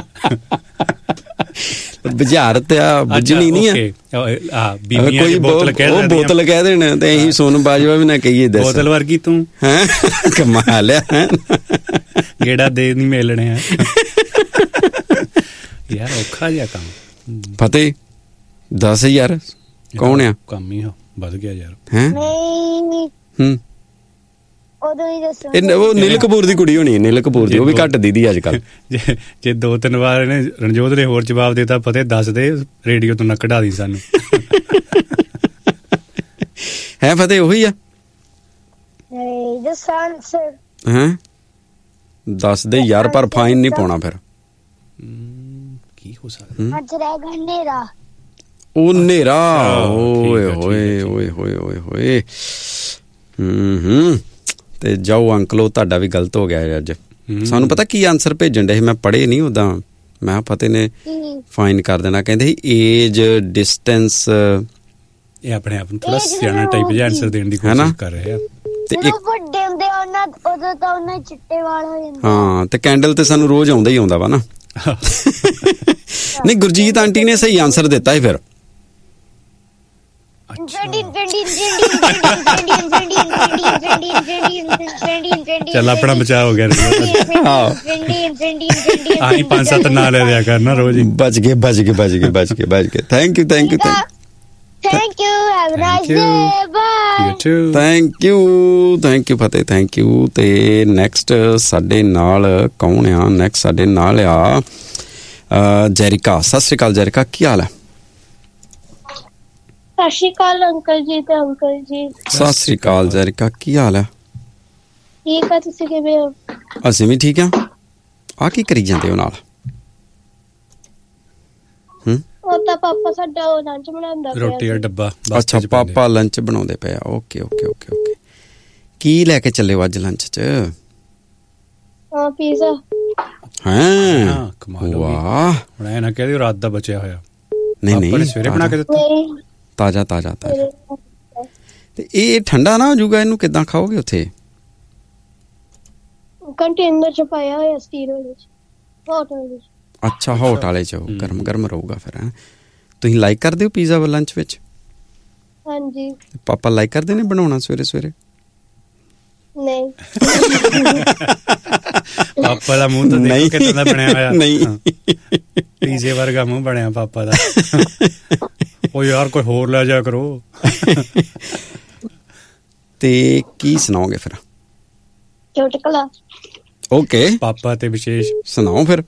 ਬੁਝਾਰਤ ਆ, ਬੁੱਝਣੀ ਨਹੀਂ ਆ। ਕੋਈ ਬੋਤਲ ਕਹਿ ਦੇਣ ਤੇ ਅਸੀਂ ਸੋਨਮ ਬਾਜਵਾ ਵੀ ਨਾ ਕਹੀਏ। ਬੋਤਲ ਵਰਗੀ ਤੂੰ ਹੈ ਕਮਾਲ ਆ। ਗੇੜਾ ਦੇ ਨਹੀਂ ਮਿਲਣੇ ਆ ਯਾਰ। ਔਖਾ ਜਿਹਾ ਕੰਮ। ਫਤਿਹ ਦੱਸ ਯਾਰ ਕੌਣ ਆ? ਕੰਮ ਹੀ ਵੱਧ ਗਿਆ ਯਾਰ। ਹੈ ਉਦੋਂ ਹੀ ਦੱਸੋ। ਉਹ ਨੀਲ ਕਪੂਰ ਦੀ ਕੁੜੀ ਹੋਣੀ। ਨੀਲ ਕਪੂਰ ਦੀ, ਉਹ ਵੀ ਘੱਟ ਦੀਦੀ ਅੱਜ ਕੱਲ। ਜੇ 2-3 ਵਾਰ ਇਹਨੇ ਰਣਜੋਤ ਨੇ ਹੋਰ ਜਵਾਬ ਦੇਤਾ ਫਤਿਹ ਦੱਸ ਦੇ, ਰੇਡੀਓ ਤੋਂ ਨਾ ਕਢਾ ਦੀ ਸਾਨੂੰ। ਹੈ ਫਤਿਹ ਉਹੀ ਆ? ਹੈਂ ਦੱਸ ਦੇ ਯਾਰ, ਪਰ ਫਾਈਨ ਨਹੀਂ ਪਾਉਣਾ ਫਿਰ। ਕੀ ਹੋ ਸਕਦਾ? ਅੱਜ ਰਹਿ ਗਿਆ ਹਨੇਰਾ। ਉਹ ਹਨੇਰਾ। ਓਏ ਹੋਏ ਓਏ ਹੋਏ ਓਏ ਹੋਏ। ਤੇ ਜਾਓ ਅੰਕਲ, ਉਹ ਤੁਹਾਡਾ ਵੀ ਗਲਤ ਹੋ ਗਿਆ ਅੱਜ। ਸਾਨੂੰ ਪਤਾ ਕੀ ਆਨਸਰ ਭੇਜਣ ਡੇ ਸੀ, ਮੈਂ ਪੜ੍ਹੇ ਨਹੀਂ ਉਦਾਂ। ਮੈਂ ਫਤਿਹ ਨੇ ਫਾਈਨ ਕਰ ਦੇਣਾ। ਕਹਿੰਦੇ ਸੀ ਏਜ ਡਿਸਟੈਂਸ। ਇਹ ਆਪਣੇ ਆਪ ਨੂੰ ਥੋੜਾ ਸਿਆਣਾ ਟਾਈਪ ਜਿਹਾ ਆਨਸਰ ਦੇਣ ਦੀ ਕੋਸ਼ਿਸ਼ ਕਰ ਰਹੇ ਆ। ਤੇ ਇੱਕ ਵੱਡੇ ਹੁੰਦੇ ਉਹਨਾਂ ਉਦੋਂ ਤਾਂ ਉਹਨਾਂ ਚਿੱਟੇ ਵਾਲ ਹੋ ਜਾਂਦੇ। ਹਾਂ ਤੇ ਕੈਂਡਲ ਤੇ ਸਾਨੂੰ ਰੋਜ਼ ਆਉਂਦਾ ਹੀ ਆਉਂਦਾ ਵਾ ਨਾ। ਨਹੀਂ ਗੁਰਜੀਤ ਆਂਟੀ ਨੇ ਸਹੀ ਆਨਸਰ ਦਿੱਤਾ ਹੈ ਫਿਰ। ਚੱਲ ਆਪਣਾ ਬਚਾਅ ਹੋ ਗਿਆ। ਆਹੀ 5-7 ਨਾਂ ਲੈ ਲਿਆ ਕਰਨਾ ਰੋਜ਼ ਹੀ। ਬਚ ਗਏ। Thank you have a nice day, bye. You too. Thank you Fateh, thank you. ਤੇ ਨੈਕਸਟ ਸਾਡੇ ਨਾਲ ਕੌਣ ਆ? ਨੈਕਸਟ ਸਾਡੇ ਨਾਲ ਆ ਜੈਰਿਕਾ। ਸਤਿ ਸ਼੍ਰੀ ਅਕਾਲ ਜੈਰਿਕਾ, ਕੀ ਹਾਲ ਹੈ? ਸਤਿ ਸ਼੍ਰੀ ਅਕਾਲ ਅੰਕਲ ਜੀ ਤੇ ਅੰਕਲ ਜੀ। ਸਤਿ ਸ਼੍ਰੀ ਅਕਾਲ ਜੈਰਿਕਾ, ਕੀ ਹਾਲ ਹੈ? ਠੀਕ ਆ, ਤੁਸੀਂ ਕਿਵੇਂ ਹੋ? ਅਸੀਂ ਵੀ ਠੀਕ ਆ। ਆ ਕੀ ਕਰੀ ਜਾਂਦੇ ਹੋ ਨਾਲ? ਉਹ ਤਾਂ ਪਾਪਾ ਸਾਡਾ ਉਹ ਲੰਚ ਬਣਾਉਂਦਾ ਪਿਆ। ਰੋਟੀ ਦਾ ਡੱਬਾ। ਅੱਛਾ ਪਾਪਾ ਲੰਚ ਬਣਾਉਂਦੇ ਪਏ ਆ। ਓਕੇ ਕੀ ਲੈ ਕੇ ਚੱਲੇ ਹੋ ਅੱਜ ਲੰਚ ਚ? ਪੀਜ਼ਾ। ਹਾਂ ਕਮਾਲ। ਵਾਹ। ਹੁਣ ਇਹ ਨਾ ਕਹਿ ਦਿਓ ਰਾਤ ਦਾ ਬਚਿਆ ਹੋਇਆ। ਨਹੀਂ ਸਵੇਰੇ ਬਣਾ ਕੇ ਦਿੱਤਾ। ਤਾਜ਼ਾ ਤੇ ਇਹ ਠੰਡਾ ਨਾ ਹੋ ਜਾਊਗਾ, ਇਹਨੂੰ ਕਿੱਦਾਂ ਖਾਓਗੇ ਉੱਥੇ? ਕੰਟੇਨਰ ਚ ਪਾਇਆ ਹੋਇਆ ਸਟੀਲ ਵਾਲੇ ਚ, ਹੌਟ ਵਾਲੇ ਚ। ਅੱਛਾ ਹੌਟ ਵਾਲੇ ਚ ਗਰਮ ਰਹੂਗਾ ਫਿਰ। ਤੁਸੀਂ ਲਾਈਕ ਕਰਦੇ ਹੋ ਪੀਜ਼ਾ ਲੰਚ ਵਿੱਚ? ਹਾਂਜੀ। ਪਾਪਾ ਲਾਈਕ ਕਰਦੇ ਨੇ ਬਣਾਉਣਾ ਸਵੇਰੇ? ਨਹੀਂ। ਪਾਪਾ ਦਾ ਮੂੰਹ ਤਾਂ ਦੇਖੋ ਕਿੱਦਾਂ ਦਾ ਬਣਿਆ ਹੋਇਆ। ਨਹੀਂ ਪੀਜ਼ੇ ਵਰਗਾ ਮੂੰਹ ਬਣਿਆ ਪਾਪਾ ਦਾ। ਉਹ ਯਾਰ ਕੋਈ ਹੋਰ ਲੈ ਜਾ ਕਰੋ। ਤੇ ਕੀ ਸੁਣਾਓਗੇ ਫਿਰ? ਚੁਟਕਲਾ। ਓਕੇ, ਪਾਪਾ ਤੇ ਵਿਸ਼ੇਸ਼ ਸੁਣਾਓ ਫਿਰ।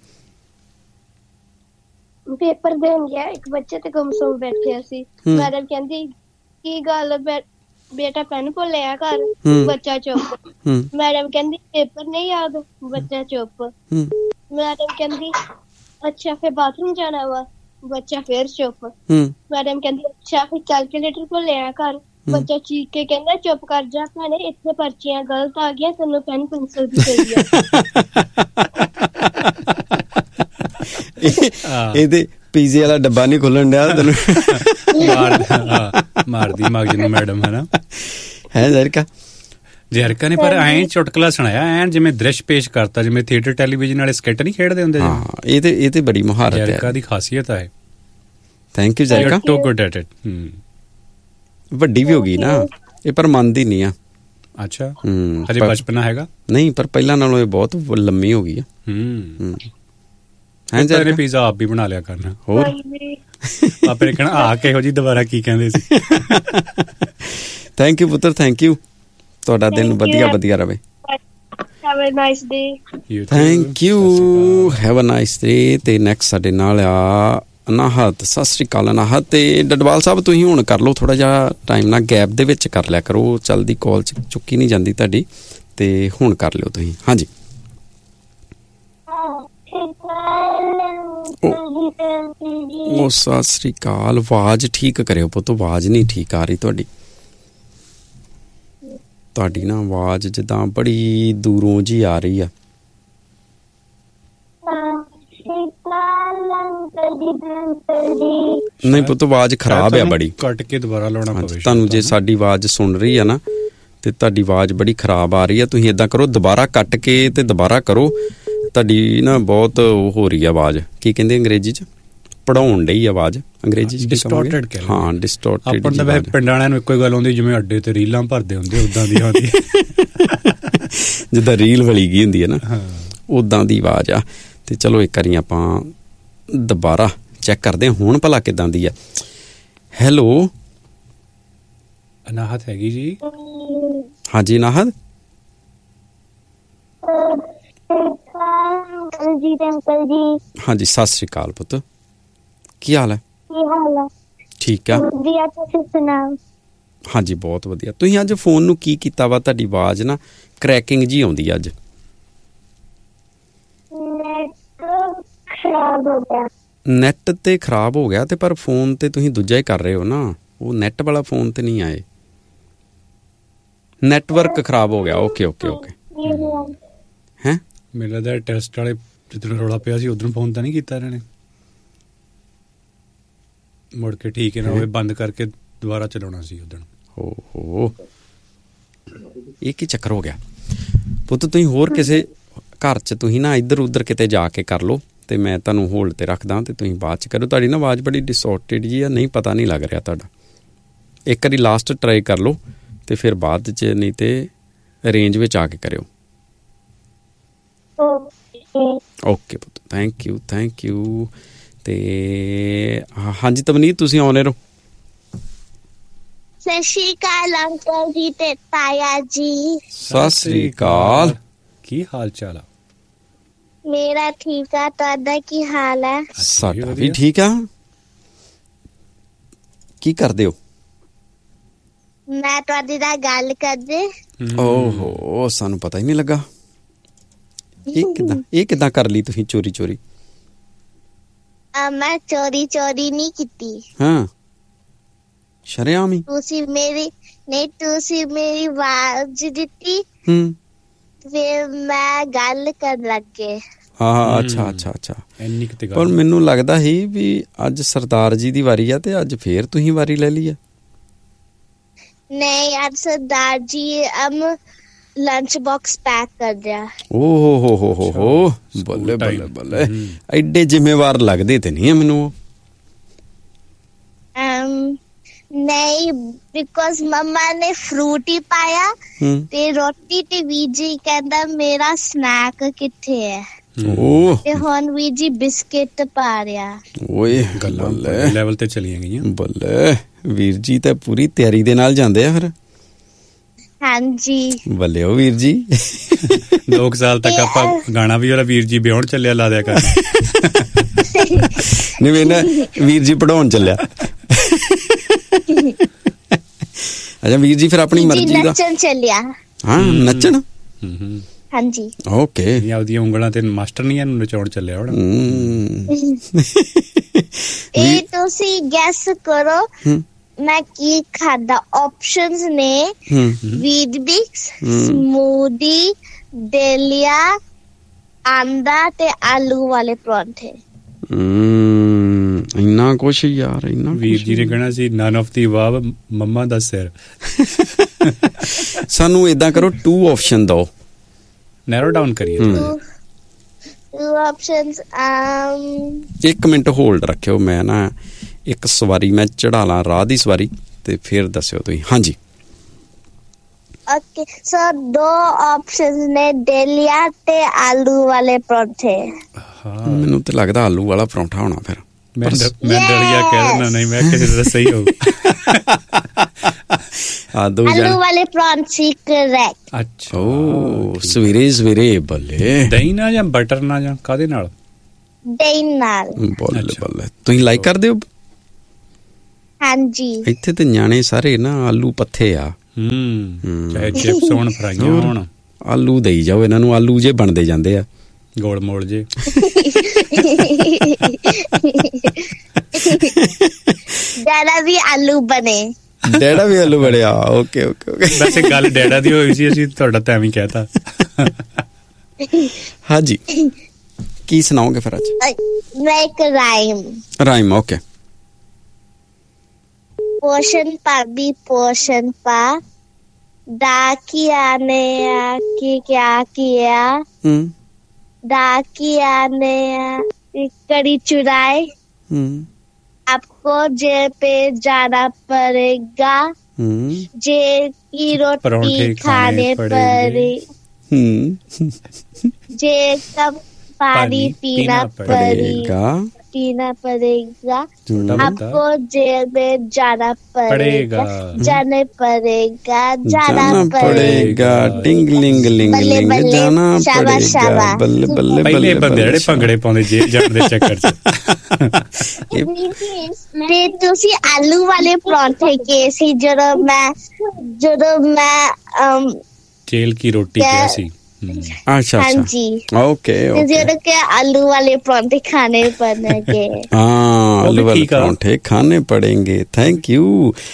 ਪੇਪਰ ਦੇਣ ਗਿਆ ਇੱਕ ਬੱਚੇ ਤੇ ਗੁੰਮਸੁੰਮ ਬੈਠਿਆ ਸੀ। ਮੈਡਮ ਕਹਿੰਦੀ ਕੀ ਗੱਲ ਬੇਟਾ ਪੈਨ ਭੁੱਲਿਆ ਘਰ? ਬੱਚਾ ਚੁੱਪ। ਮੈਡਮ ਕਹਿੰਦੀ ਪੇਪਰ ਨਹੀਂ ਯਾਦ? ਬੱਚਾ ਚੁੱਪ। ਮੈਡਮ ਕਹਿੰਦੀ ਅੱਛਾ ਫਿਰ ਬਾਥਰੂਮ ਜਾਣਾ ਵਾ? ਬੱਚਾ ਫੇਰ ਚੁੱਪ। ਮੈਡਮ ਕਹਿੰਦੀ ਅੱਛਾ ਫਿਰ ਕੈਲਕੂਲੇਟਰ ਭੁੱਲਿਆ ਘਰ? ਬੱਚਾ ਚੀਕ ਕੇ ਕਹਿੰਦਾ ਚੁੱਪ ਕਰ ਜਾ ਭੈਣੇ, ਇੱਥੇ ਪਰਚੀਆਂ ਗਲਤ ਆ ਗਈਆਂ, ਤੈਨੂੰ ਪੈਨ ਪੈਨਸਲ ਦੀ ਚਾਹੀਦੀ ਆ। ਇਹਦੇ ਪੀਜ਼ੇ ਵਾਲਾ ਡੱਬਾ ਨਹੀਂ ਖੁੱਲਣ ਡਿਆ ਤੈਨੂੰ ਮਾਰਦੀ ਮਗਜ ਨੂੰ ਮੈਡਮ, ਹਨਾ? ਹੈ ਜ਼ਰਕਾ ਜਰਕਾ ਨੇ ਪਰ ਐਂ ਚੁਟਕਲਾ ਸੁਣਾਇਆ, ਐਨ ਜਿਵੇਂ ਦ੍ਰਿਸ਼ ਪੇਸ਼ ਕਰਤਾ, ਜਿਵੇਂ ਥੀਏਟਰ ਟੈਲੀਵਿਜ਼ਨ ਵਾਲੇ ਸਕਿੱਟ ਨਹੀਂ ਖੇਡਦੇ ਹੁੰਦੇ। ਹਾਂ, ਇਹ ਤੇ ਬੜੀ ਮੁਹਾਰਤ ਹੈ, ਜਰਕਾ ਦੀ ਖਾਸੀਅਤ ਹੈ। Thank you ਜਰਕਾ, too good at it. ਵੱਡੀ ਵੀ ਹੋ ਗਈ ਨਾ ਇਹ, ਪਰ ਮੰਨਦੀ ਨਹੀਂ ਆ। ਅੱਛਾ, ਹਜੇ ਬਚਪਨਾ ਹੈਗਾ? ਨਹੀਂ, ਪਰ ਪਹਿਲਾਂ ਨਾਲੋਂ ਇਹ ਬਹੁਤ ਲੰਮੀ ਹੋ ਗਈ ਆ। ਹੈ ਜਰਕਾ ਪੀਜ਼ਾ ਆਪ ਵੀ ਬਣਾ ਲਿਆ ਕਰਨਾ। ਹੋਰ ਆਪੇ ਨੇ ਕਹਿਣਾ ਆ ਕਿਹੋ ਜੀ ਦੁਬਾਰਾ ਕੀ ਕਹਿੰਦੇ ਸੀ। ਥੈਂਕ ਯੂ ਪੁੱਤਰ, ਥੈਂਕ ਯੂ। ਤੁਹਾਡਾ ਦਿਨ ਵਧੀਆ ਰਹੇ। Have a nice day. Thank you, have a nice day. ਤੇ ਨੈਕਸਟ ਸਾਡੇ ਨਾਲ ਆ ਅਨਾਹਤ। ਸਤਿ ਸ੍ਰੀ ਅਕਾਲ ਅਨਾਹਤ। ਤੇ ਡਡਵਾਲ ਸਾਹਿਬ ਤੁਸੀਂ ਹੁਣ ਕਰ ਲਓ, ਥੋੜਾ ਜਿਹਾ ਟਾਈਮ ਨਾਲ ਗੈਪ ਦੇ ਵਿੱਚ ਕਰ ਲਿਆ ਕਰੋ, ਚਲਦੀ ਕਾਲ ਚੁੱਕੀ ਨਹੀਂ ਜਾਂਦੀ ਤੁਹਾਡੀ, ਤੇ ਹੁਣ ਕਰ ਲਿਓ ਤੁਸੀਂ। ਹਾਂਜੀ, ਉਹ ਸਤਿ ਸ੍ਰੀ ਅਕਾਲ। ਆਵਾਜ਼ ਠੀਕ ਕਰਿਓ ਪੁੱਤ, ਆਵਾਜ਼ ਨਹੀਂ ਠੀਕ ਆ ਰਹੀ ਤੁਹਾਡੀ ਨਾ ਆਵਾਜ਼ ਜਿੱਦਾਂ ਬੜੀ ਦੂਰੋਂ ਜੀ ਆ ਰਹੀ ਆ। ਨਹੀਂ ਪੁੱਤ, ਆਵਾਜ਼ ਖਰਾਬ ਆ ਬੜੀ, ਕੱਟ ਕੇ ਦੁਬਾਰਾ ਲਾਉਣਾ ਪਵੇ ਤੁਹਾਨੂੰ। ਜੇ ਸਾਡੀ ਆਵਾਜ਼ ਸੁਣ ਰਹੀ ਆ ਨਾ ਤੇ ਤੁਹਾਡੀ ਆਵਾਜ਼ ਬੜੀ ਖਰਾਬ ਆ ਰਹੀ ਆ। ਤੁਸੀਂ ਏਦਾਂ ਕਰੋ, ਦੁਬਾਰਾ ਕੱਟ ਕੇ ਤੇ ਦੁਬਾਰਾ ਕਰੋ। ਤੁਹਾਡੀ ਨਾ ਬਹੁਤ ਉਹ ਹੋ ਰਹੀ ਆ ਆਵਾਜ਼, ਕੀ ਕਹਿੰਦੇ ਅੰਗਰੇਜ਼ੀ ਚ, ਪੜਾਉਣ ਡਈ ਆਵਾਜ਼ ਅੰਗਰੇਜ਼ੀ ਚ। ਡਿਸਟੋਰਟਡ ਕਹਿ ਲਓ। ਹਾਂ, ਡਿਸਟੋਰਟਡ। ਆਪਾਂ ਤਾਂ ਵੈਸੇ ਪਿੰਡਾਂ ਵਾਲਿਆਂ ਨੂੰ ਇੱਕੋ ਹੀ ਗੱਲ ਆਉਂਦੀ, ਜਿਵੇਂ ਅੱਡੇ ਤੇ ਰੀਲਾਂ ਭਰਦੇ ਹੁੰਦੇ ਉਦਾਂ ਦੀ ਆਉਂਦੀ। ਜਿੱਦਾਂ ਰੀਲ ਵਲੀ ਗਈ ਹੁੰਦੀ ਹੈ ਨਾ, ਉਦਾਂ ਦੀ ਆਵਾਜ਼ ਆ। ਤੇ ਚਲੋ ਇੱਕ ਵਾਰੀ ਆਪਾਂ ਦੁਬਾਰਾ ਚੈੱਕ ਕਰਦੇ ਹਾਂ ਹੁਣ ਭਲਾ ਕਿੱਦਾਂ ਦੀ ਆ। ਹੈਲੋ ਅਨਾਹਤ ਹੈਗੀ ਜੀ? ਹਾਂਜੀ ਅਨਾਹਤ। ਹਾਂਜੀ, ਸਤਿ ਸ੍ਰੀ ਅਕਾਲ ਪੁੱਤ, ਕੀ ਹਾਲ ਹੈ? ਠੀਕ ਆ ਹਾਂਜੀ, ਬਹੁਤ ਵਧੀਆ। ਤੁਸੀਂ ਅੱਜ ਫੋਨ ਨੂੰ ਕੀ ਕੀਤਾ ਵਾ? ਤੁਹਾਡੀ ਆਵਾਜ਼ ਨਾ ਕਰੈਕਿੰਗ ਜੀ ਆਉਂਦੀ ਅੱਜ। ਨੈਟ ਤੇ ਖਰਾਬ ਹੋ ਗਿਆ, ਤੇ ਪਰ ਫੋਨ ਤੇ ਤੁਸੀਂ ਦੂਜਾ ਹੀ ਕਰ ਰਹੇ ਹੋ ਨਾ, ਉਹ ਨੈਟ ਵਾਲਾ ਫੋਨ ਤੇ ਨਹੀਂ ਆਏ, ਨੈਟਵਰਕ ਖਰਾਬ ਹੋ ਗਿਆ। ਓਕੇ ਹੈ। ਮੈਨੂੰ ਲੱਗਦਾ ਟੈਸਟ ਵਾਲੇ ਜਿੱਦਣ ਰੌਲਾ ਪਿਆ ਸੀ ਉਧਰੋਂ ਫੋਨ ਤਾਂ ਨਹੀਂ ਕੀਤਾ ਇਹਨਾਂ ਨੇ, ਮੁੜ ਕੇ ਠੀਕ ਨਾ ਹੋਵੇ ਬੰਦ ਕਰਕੇ ਦੁਬਾਰਾ ਚਲਾਉਣਾ ਸੀ ਉਦਣ। ਹੋ ਇਹ ਕੀ ਚੱਕਰ ਹੋ ਗਿਆ ਪੁੱਤ? ਤੁਸੀਂ ਹੋਰ ਕਿਸੇ ਘਰ 'ਚ ਤੁਸੀਂ ਨਾ ਇੱਧਰ ਉੱਧਰ ਕਿਤੇ ਜਾ ਕੇ ਕਰ ਲਓ, ਤੇ ਮੈਂ ਤੁਹਾਨੂੰ ਹੋਲਡ ਤੇ ਰੱਖਦਾ, ਤੇ ਤੁਸੀਂ ਬਾਅਦ 'ਚ ਕਰੋ। ਤੁਹਾਡੀ ਨਾ ਆਵਾਜ਼ ਬੜੀ ਡਿਸਟੋਰਟਡ ਜੀ ਆ, ਨਹੀਂ ਪਤਾ ਨਹੀਂ ਲੱਗ ਰਿਹਾ ਤੁਹਾਡਾ। ਇੱਕ ਵਾਰੀ ਲਾਸਟ ਟਰਾਈ ਕਰ ਲਓ, ਤੇ ਫਿਰ ਬਾਅਦ 'ਚ ਨਹੀਂ ਤੇ ਰੇਂਜ ਵਿੱਚ ਆ ਕੇ ਕਰਿਓ। ਓਕੇ ਪੁੱਤ, ਥੈਂਕ ਯੂ। ਤੇ ਹਾਂਜੀ ਤਵਨੀਤ, ਤੁਸੀਂ ਆਉਣੇ ਰਹੋ। ਸਤਿ ਸ਼੍ਰੀ ਅਕਾਲ ਅੰਕਲ ਜੀ ਤੇ ਤਾਇਆ ਜੀ। ਸਤਿ ਸ਼੍ਰੀ ਅਕਾਲ। ਕੀ ਹਾਲ ਚਾਲ ਆ? ਮੇਰਾ ਠੀਕ ਆ, ਤੁਹਾਡਾ ਕੀ ਹਾਲ ਹੈ? ਸਾਡਾ ਵੀ ਠੀਕ ਆ। ਕੀ ਕਰਦੇ ਹੋ? ਮੈਂ ਤੁਹਾਡੇ ਨਾਲ ਗੱਲ ਕਰਦੇ। ਓਹੋ, ਸਾਨੂੰ ਪਤਾ ਹੀ ਨਹੀਂ ਲੱਗਾ। ਇਹ ਕਿੱਦਾਂ ਕਰ ਲਈ ਤੁਸੀਂ ਚੋਰੀ? ਮੈਂ ਚੋਰੀ ਨਹੀਂ ਕੀਤੀ। ਹਾਂ, ਸ਼ਰੇਆਮ ਹੀ। ਤੁਸੀਂ ਮੇਰੀ ਆਵਾਜ਼ ਦਿੱਤੀ, ਫਿਰ ਮੈਂ ਗੱਲ ਕਰਨ ਲੱਗੇ। ਹਾਂ, ਅੱਛਾ। ਪਰ ਮੈਨੂੰ ਲੱਗਦਾ ਸੀ ਵੀ ਅੱਜ ਸਰਦਾਰ ਜੀ ਦੀ ਵਾਰੀ ਆ, ਤੇ ਅੱਜ ਫੇਰ ਤੁਸੀਂ ਵਾਰੀ ਲੈ ਲਈ ਆ। ਨਹੀਂ, ਅੱਜ Sardar ji lunch box pack ਕਰ ਰਿਹਾ। ਓਹ ਬੱਲੇ, ਐਡੇ ਜ਼ਿੰਮੇਵਾਰ ਲੱਗਦੇ ਤੇ ਨਹੀਂ ਆ ਮੈਨੂੰ। ਨਹੀਂ, ਬਿਕੋਜ਼ ਮੰਮਾ ਨੇ ਫਰੂਟ ਹੀ ਪਾਇਆ ਤੇ ਰੋਟੀ, ਤੇ ਵੀਜੀ ਕਹਿੰਦਾ ਮੇਰਾ ਸਨੈਕ ਕਿੱਥੇ ਹੈ, ਤੇ ਹੁਣ ਵੀਜੀ ਬਿਸਕਿਟ ਪਾ ਰਿਹਾ। ਓਏ ਗੱਲਾਂ ਲੈਵਲ ਤੇ ਚਲੀਆਂ ਗਈਆਂ। ਬੱਲੇ, ਵੀਰ ਜੀ ਤਾਂ ਪੂਰੀ ਤਿਆਰੀ ਦੇ ਨਾਲ ਜਾਂਦੇ ਆ ਫਿਰ। ਹਾਂਜੀ ਬੱਲੇ ਹੋ ਵੀਰ ਜੀ। 2 ਸਾਲ ਤੱਕ ਆਪਾਂ ਗਾਣਾ ਵੀ ਉਹਦਾ ਵੀਰ ਜੀ ਵਿਆਹਣ ਚੱਲਿਆ ਲਾ ਦਿਆ ਕਰ। ਨਹੀਂ ਵੇਨਾ ਵੀਰ ਜੀ ਪੜਾਉਣ ਚੱਲਿਆ। ਅੱਛਾ ਵੀਰ ਜੀ ਫਿਰ ਆਪਣੀ ਮਰਜ਼ੀ ਦਾ ਨੱਚਣ ਚੱਲਿਆ। ਹਾਂ ਨੱਚਣ। ਹਾਂਜੀ ਓਕੇ। ਆਪਦੀਆਂ ਉਂਗਲਾਂ ਤੇ ਮਾਸਟਰ ਨਹੀਂ ਇਹਨੂੰ ਨਚਾਉਣ ਚੱਲਿਆ ਹੁਣ। ਇਹ ਤੁਸੀਂ ਗੈਸ ਕਰੋ ਮੈਂ ਕੀ ਖਾਦਾ। ਆਪਸ਼ਨਸ ਨੇ ਵੀਟਬਿਕਸ, ਸਮੂਦੀ, ਡੇਲੀਆ, ਆਂਡਾ ਤੇ ਆਲੂ ਵਾਲੇ ਪਰੌਂਠੇ। ਇੰਨਾ ਕੁਛ ਯਾਰ ਇੰਨਾ। ਵੀਰ ਜੀ ਨੇ ਕਹਿਣਾ ਸੀ ਨਨ ਆਫ ਦੀ ਅਬਵ, ਮੰਮਾ ਦਾ ਸਿਰ। ਸਾਨੂੰ ਏਦਾਂ ਕਰੋ 2 ਆਪਸ਼ਨ ਦਿਓ। ਨੈਰੋ ਡਾਊਨ ਕਰੀਏ। 2 ਆਪਸ਼ਨਸ। 1 ਮਿੰਟ ਹੋਲਡ ਰੱਖਿਓ, ਮੈਂ ਨਾ ਇੱਕ ਸਵਾਰੀ ਮੈਂ ਚੜਾ ਲਾਂ ਰਾਹ ਦੀ ਸਵਾਰੀ ਤੇ ਫਿਰ ਦੱਸਿਓ ਤੁਸੀਂ। ਹਾਂਜੀ ਓਕੇ ਸੋ 2 ਆਪਸ਼ਨਸ ਨੇ ਡੇਲੀਆ ਤੇ ਆਲੂ ਵਾਲੇ ਪਰੌਂਠੇ। ਮੈਨੂੰ ਤੇ ਲੱਗਦਾ ਆਲੂ ਵਾਲਾ ਪਰੌਂਠਾ ਹੋਣਾ ਫਿਰ। ਮੈਂ ਦਲੀਆ ਕਹਿ ਦੇਣਾ। ਨਹੀਂ ਮੈਂ ਕਿਸੇ ਦਾ ਸਹੀ ਹੋਊ। ਆਲੂ ਵਾਲੇ ਪਰੌਂਠੇ ਕਰੈਕਟ। ਅੱਛਾ ਓ ਸਵੇਰੇ ਬੱਲੇ। ਦਹੀਂ ਨਾਲ ਜਾਂ ਬਟਰ ਨਾਲ ਜਾਂ ਕਾਹਦੇ ਨਾਲ? ਦਹੀਂ ਨਾਲ। ਬੱਲੇ ਬੱਲੇ। ਤੁਸੀਂ ਲਾਈਕ ਕਰਦੇ ਹੋ? ਹਾਂਜੀ ਇੱਥੇ ਤੇ ਨਿਆਣੇ ਸਾਰੇ ਨਾ ਆਲੂ ਪੱਥੇ ਆ। ਚਾਹੇ ਚਿਪਸ ਹੋਣ ਫਰਾਈਆਂ ਹੋਣ ਆਲੂ ਦੇਈ ਜਾਓ ਇਹਨਾਂ ਨੂੰ। ਆਲੂ ਜੇ ਬਣਦੇ ਜਾਂਦੇ ਆ ਗੋਲ ਮੋਲ ਜੇ। ਡੈਡਾ ਵੀ ਆਲੂ ਬਣੇ। ਡੈਡਾ ਵੀ ਆਲੂ ਬੜਿਆ। Okay okay okay. ਵੈਸੇ ਗੱਲ ਡੈਡਾ ਦੀ ਹੋਈ ਸੀ, ਅਸੀਂ ਤੁਹਾਡਾ ਤਾਂ ਐਵੇਂ ਕਹਿਤਾ। ਹਾਂਜੀ ਕੀ ਸੁਣਾਓਗੇ ਫਿਰ ਅੱਜ? ਮੈਂ ਇੱਕ ਰਾਈਮ ਓਕੇ। पोषण पाबी पोषण पा डाकिया ने आके क्या किया। डाकिया ने कड़ी चुराई। आपको जेल पे जाना पड़ेगा। जेल की रोटी खाने पड़ेगी। जेल का पानी पीना पड़ेगा। आपको जेल में जाना पड़ेगा। जाना पड़ेगा। टिंगलिंग लिंग लिंग जाना पड़ेगा। बल्ले बल्ले बल्ले बंदे ਜਿਹੜੇ ਭੰਗੜੇ ਪਾਉਂਦੇ ਜੇਲ੍ਹ ਜਾਣ ਦੇ ਚੱਕਰ 'ਚ। ਤੇ ਤੁਸੀਂ ਆਲੂ ਵਾਲੇ ਪਰੌਂਠੇ ਕੇ ਸੀ ਜਦੋਂ ਮੈਂ ਜੇਲ੍ਹ ਕੀ ਰੋਟੀ ਕਿਹਾ ਸੀ। अच्छा ओके के आलू वाले परांठे खाने पड़ेंगे। हाँ आलू वाले परांठे खाने पड़ेंगे। Thank you.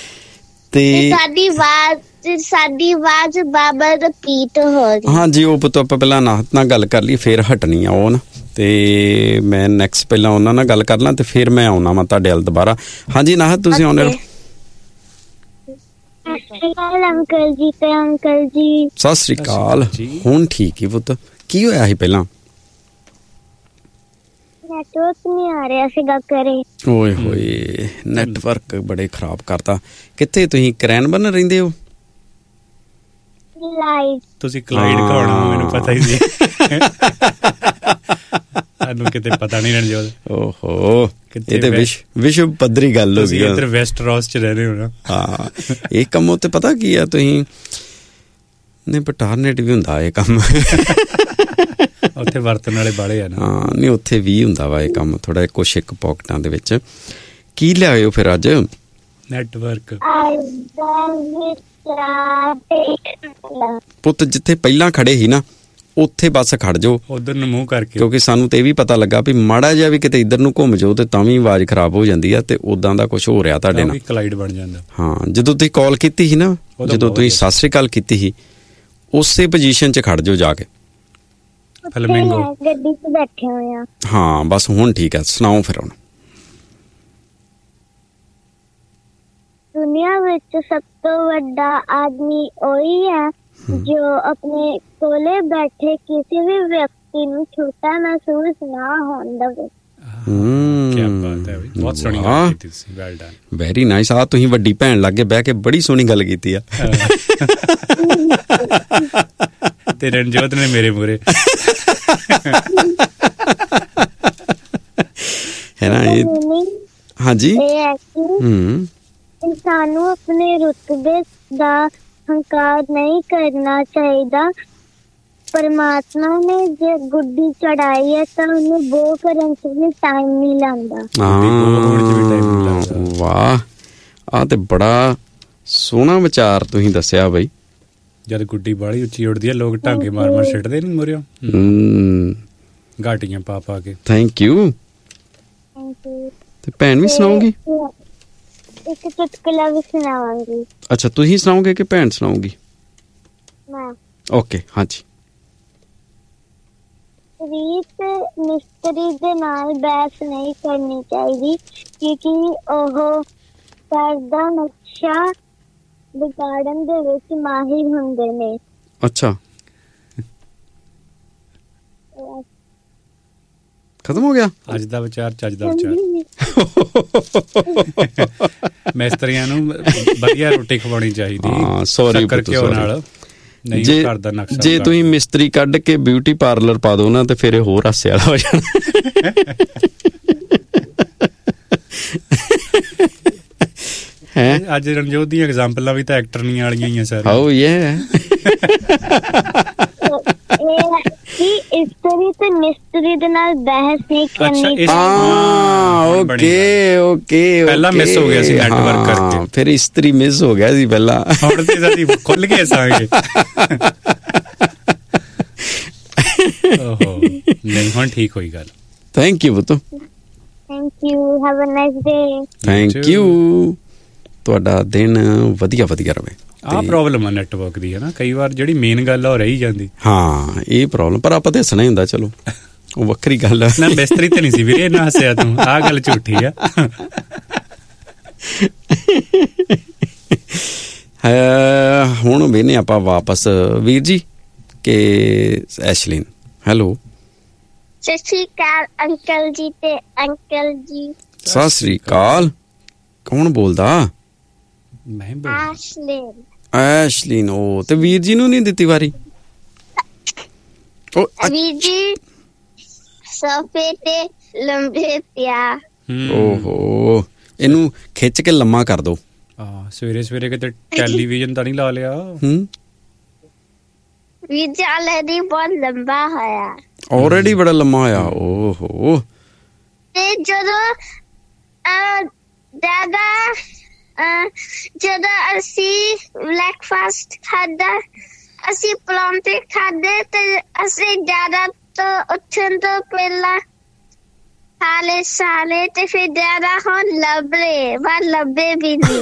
ਸਾਡੀ ਆਵਾਜ਼ ਬਾਬਾ ਰਿਪੀਟ ਹੋ ਰਹੀ। ਹਾਂਜੀ ਉਹ ਪੁੱਤ ਆਪਾਂ ਪਹਿਲਾਂ ਨਾਹਤ ਨਾਲ ਗੱਲ ਕਰ ਲਈ ਫਿਰ ਹਟਣੀ ਆ ਉਹ ਨਾ ਤੇ ਮੈਂ ਨੈਕਸਟ ਪਹਿਲਾਂ ਉਹਨਾਂ ਨਾਲ ਗੱਲ ਕਰ ਲਾਂ ਤੇ ਫਿਰ ਮੈਂ ਆਉਣਾ ਵਾ ਤੁਹਾਡੇ ਵੱਲ ਦੁਬਾਰਾ। ਹਾਂਜੀ ਨਾਹਤ ਤੁਸੀਂ ਆਉਣੇ। ਅੰਕਲ ਜੀ ਤੇ ਅੰਕਲ ਜੀ ਸਤਿ ਸ੍ਰੀ ਅਕਾਲ। ਹੁਣ ਠੀਕ ਹੀ ਪੁੱਤ ਕੀ ਹੋਇਆ ਸੀ ਪਹਿਲਾਂ? ਨੈਟਵਰਕ ਨਹੀਂ ਆ ਰਿਹਾ ਸੀਗਾ ਘਰੇ। ਓਏ ਹੋਏ ਨੈਟਵਰਕ ਬੜੇ ਖਰਾਬ ਕਰਤਾ। ਕਿੱਥੇ ਤੁਸੀਂ ਕਰੈਨਬਰਨ ਰਹਿੰਦੇ ਹੋ? ਤੁਸੀਂ ਕਲਾਈਡ ਕਹਾਉਣਾ ਮੈਨੂੰ ਪਤਾ ਹੀ ਸੀ। ਸਾਨੂੰ ਕਿਤੇ ਪਤਾ ਨਹੀਂ ਰਣਜੋਤ। ਓਹੋ ਇਹ ਤੇ ਵਿਸ਼ਵ ਪੱਧਰੀ ਗੱਲ ਹੋ ਗਈ। ਇੱਧਰ ਵੈਸਟ ਰੋਸ 'ਚ ਰਹਿ ਰਹੇ ਹੋ ਨਾ। ਹਾਂ ਇਹ ਕੰਮ ਉੱਤੇ ਪਤਾ ਕੀ ਆ ਤੁਸੀਂ ਨਹੀਂ ਪਟਾਰਨੇਟ ਵੀ ਹੁੰਦਾ ਇਹ ਕੰਮ। ਉੱਥੇ ਵਰਤਣ ਵਾਲੇ ਬਾਲੇ ਆ ਨਾ। ਹਾਂ ਨਹੀਂ ਉੱਥੇ ਵੀ ਹੁੰਦਾ ਵਾ ਇਹ ਕੰਮ ਥੋੜਾ ਕੁਛ ਇੱਕ ਪੌਕਟਾਂ ਦੇ ਵਿੱਚ। ਕੀ ਲਿਆਏ ਹੋ ਫਿਰ ਅੱਜ? ਨੈਟਵਰਕ ਪੁੱਤ ਜਿੱਥੇ ਪਹਿਲਾਂ ਖੜੇ ਸੀ ਨਾ ਉੱਥੇ ਬਸ ਖੜ ਜਾਓ ਉਧਰ ਨੂੰ ਮੂੰਹ ਕਰਕੇ, ਕਿਉਂਕਿ ਸਾਨੂੰ ਤੇ ਇਹ ਵੀ ਪਤਾ ਲੱਗਾ ਵੀ ਮਾੜਾ ਜਿਹਾ ਵੀ ਕਿਤੇ ਇੱਧਰ ਨੂੰ ਘੁੰਮ ਜਾਓ ਤੇ ਤਾਂ ਵੀ ਆਵਾਜ਼ ਖਰਾਬ ਹੋ ਜਾਂਦੀ ਆ ਤੇ ਉਦਾਂ ਦਾ ਕੁਝ ਹੋ ਰਿਹਾ ਤੁਹਾਡੇ ਨਾਲ। ਕਲਾਈਡ ਬਣ ਜਾਂਦਾ। ਹਾਂ ਜਦੋਂ ਤੁਸੀਂ ਕਾਲ ਕੀਤੀ ਸੀ ਨਾ, ਜਦੋਂ ਤੁਸੀਂ ਸਤਿ ਸ੍ਰੀ ਅਕਾਲ ਕੀਤੀ ਸੀ ਉਸੇ ਪੋਜੀਸ਼ਨ 'ਚ ਖੜ ਜਾਓ ਜਾ ਕੇ। ਫਲੈਮਿੰਗੋ ਗੱਡੀ 'ਚ ਬੈਠੇ ਹੋਏ ਆ। ਹਾਂ ਬਸ ਹੁਣ ਠੀਕ ਆ। ਸੁਣਾਓ ਫਿਰ ਹੁਣ। ਦੁਨੀਆ ਵਿੱਚ ਸਭ ਤੋਂ ਵੱਡਾ ਆਦਮੀ ਉਹੀ ਹੈ ਜੋ ਆਪਣੇ ਕੋਲੇ ਬੈਠੇ ਕਿਸੇ ਵੀ ਵਿਅਕਤੀ ਨੂੰ ਛੋਟਾ ਮਹਿਸੂਸ ਨਾ ਹੋਣ ਦੇਵੇ। ਕੀ ਬਾਤ ਹੈ, ਬਹੁਤ ਸੋਹਣੀ ਗੱਲ ਕੀਤੀ ਤੁਸੀਂ। Well done, very nice. ਆ ਤੁਸੀਂ ਵੱਡੀ ਭੈਣ ਲੱਗੇ ਬਹਿ ਕੇ ਬੜੀ ਸੋਹਣੀ ਗੱਲ ਕੀਤੀ ਆ। ਤੇ ਰਣਜੋਤ ਨੇ ਮੇਰੇ ਮੂਹਰੇ ਹੈ ਨਾ ਇਹ। ਹਾਂਜੀ ਇਨਸਾਨ ਨੂੰ ਆਪਣੇ ਰੁਤਬੇ ਦਾ ਹੰਕਾਰ ਨਹੀਂ ਕਰਨਾ ਚਾਹੀਦਾ। ਪਰਮਾਤਮਾ ਨੇ ਜੇ ਗੁੱਡੀ ਚੜਾਈ ਹੈ ਤਾਂ ਉਹਨੂੰ ਬੋ ਕਰਨ ਚ ਵੀ ਟਾਈਮ ਨਹੀਂ ਲਾਉਂਦਾ। ਵਾਹ, ਆ ਤੇ ਬੜਾ ਸੋਹਣਾ ਵਿਚਾਰ ਤੁਸੀਂ ਦੱਸਿਆ ਬਈ। ਜਦ ਗੁੱਡੀ ਬਾਹਲੀ ਉੱਚੀ ਉੱਡਦੀ ਹੈ ਲੋਕ ਢਾਂਗੇ ਮਾਰ ਮਾਰ ਸਿੱਟਦੇ ਨੀ ਮੋਰਿਓ ਘਾਟੀਆਂ ਪਾ ਪਾ ਕੇ। Thank you. ਤੇ ਭੈਣ ਵੀ ਸੁਣਾਓਗੀ? ਇੱਕ ਚੁਟਕਲਾ ਵੀ ਸੁਣਾਵਾਂਗੀ। ਅੱਛਾ, ਤੁਸੀਂ ਸੁਣਾਓਗੇ ਕਿ ਭੈਣ ਸੁਣਾਓਗੀ? ਮੈਂ। ਓਕੇ, ਹਾਂਜੀ। ਰੀਤ ਮਿਸਤਰੀ ਦੇ ਨਾਲ ਬਹਿਸ ਨਹੀਂ ਕਰਨੀ ਚਾਹੀਦੀ ਕਿਉਂਕਿ ਉਹ ਘਰ ਦਾ ਨਕਸ਼ਾ ਵਿਗਾੜਨ ਦੇ ਵਿੱਚ ਮਾਹਿਰ ਹੁੰਦੇ ਨੇ। ਅੱਛਾ, ਖਤਮ ਹੋ ਗਿਆ ਅੱਜ ਦਾ ਵਿਚਾਰ, ਚੱਜ ਦਾ ਵਿਚਾਰ। ਮਿਸਤਰੀਆਂ ਨੂੰ ਵਧੀਆ ਰੋਟੀ ਖਵਾਉਣੀ ਚਾਹੀਦੀ। ਹਾਂ, ਸੌਰੀ ਘਿਓ ਨਾਲ। ਜੇ ਤੁਸੀਂ ਮਿਸਤਰੀ ਕੱਢ ਕੇ ਬਿਊਟੀ ਪਾਰਲਰ ਪਾ ਦੋ ਨਾ ਤੇ ਫਿਰ ਇਹ ਹੋਰ ਹਾਸੇ ਵਾਲਾ ਹੋ ਜਾਣਾ। ਅੱਜ ਰਣਜੋਤ ਦੀਆਂ ਐਗਜ਼ਾਮਪਲਾਂ ਵੀ ਤਾਂ ਐਕਟਰ ਨਹੀਂ ਵਾਲੀਆਂ ਹੀ ਆ ਸਾਰੀਆਂ। ਓ ਯੇ ਇਸਤਰੀ ਤੇ ਮਿਸਤਰੀ ਦੇ ਨਾਲ ਬਹਿਸ ਨਹੀਂ ਕਰਨੀ। ਓਕੇ ਪਹਿਲਾਂ ਮਿਸ ਹੋ ਗਿਆ ਸੀ ਨੈਟਵਰਕ ਕਰਕੇ, ਫਿਰ ਇਸਤਰੀ ਮਿਸ ਹੋ ਗਿਆ ਸੀ ਪਹਿਲਾਂ। ਹੁਣ ਤੇ ਸਾਡੀ ਖੁੱਲ ਗਏ ਸਾਂਗੇ। ਓਹੋ, ਨਹੀਂ ਹੁਣ ਠੀਕ ਹੋਈ ਗੱਲ। Thank you ਬੁੱਤੋ। Thank you, have a nice day. Thank you, ਤੁਹਾਡਾ ਦਿਨ ਵਧੀਆ ਰਵੇ। ਆਹ ਪ੍ਰੋਬਲਮ ਆ ਨੈਟਵਰਕ ਦੀ, ਹੈ ਨਾ, ਕਈ ਵਾਰ ਜਿਹੜੀ ਮੇਨ ਗੱਲ ਆ ਉਹ ਰਹੀ ਜਾਂਦੀ। ਹਾਂ, ਇਹ ਪ੍ਰੋਬਲਮ, ਪਰ ਆਪਾਂ ਦੱਸਣਾ ਹੀ ਹੁੰਦਾ। ਚਲੋ ਉਹ ਵੱਖਰੀ ਗੱਲ ਆ ਨਾ। ਮਿਸਤਰੀ ਤੇ ਨਹੀਂ ਸੀ ਵੀਰੇ, ਇੰਨਾ ਹੱਸਿਆ ਤੂੰ, ਆਹ ਗੱਲ ਝੂਠੀ ਆ। ਹੁਣ ਵੇਨੇ ਆਪਾਂ ਵਾਪਸ ਵੀਰ ਜੀ ਕਿ ਐਸ਼ਲੀਨ। ਹੈਲੋ, ਸਤਿ ਸ਼੍ਰੀ ਅਕਾਲ ਅੰਕਲ ਜੀ ਤੇ ਅੰਕਲ ਜੀ। ਸਤਿ ਸ਼੍ਰੀ ਅਕਾਲ। ਕੌਣ ਬੋਲਦਾ? ਮੈਂ ਐਸ਼ਲੀਨ। ਉਹ ਤੇ ਵੀਰ ਜੀ ਨੂੰ ਨਹੀਂ ਦਿੱਤੀ ਵਾਰੀ? ਵੀਰ ਜੀ ਸੋਫੇ ਤੇ ਲੰਬੇ ਪਿਆ। ਓਹੋ, ਇਹਨੂੰ ਖਿੱਚ ਕੇ ਲੰਮਾ ਕਰ ਦੋ। ਸਵੇਰੇ ਸਵੇਰੇ ਕਿਤੇ ਟੈਲੀਵਿਜ਼ਨ ਤਾਂ ਨਹੀਂ ਲਾ ਲਿਆ? ਵੀਰ ਜੀ ਆਲਰੇਡੀ ਬਹੁਤ ਲੰਬਾ ਹੋਇਆ। ਆਲਰੇਡੀ ਬੜਾ ਲੰਮਾ ਹੋਇਆ। ਓਹੋ, ਤੇ ਜਦੋਂ ਜਦੋਂ ਅਸੀਂ ਬ੍ਰੇਕਫਾਸਟ ਖਾਧਾ, ਅਸੀਂ ਪਰੌਂਠੇ ਖਾਧੇ ਤੇ ਅਸੀਂ ਜ਼ਿਆਦਾ ਤੋਂ ਉੱਠਣ ਤੋਂ ਪਹਿਲਾਂ ਖਾਲੇ ਸਾਲੇ ਤੇ ਫਿਰ ਜ਼ਿਆਦਾ ਹੁਣ ਲੱਭੇ ਵੀ ਨਹੀਂ।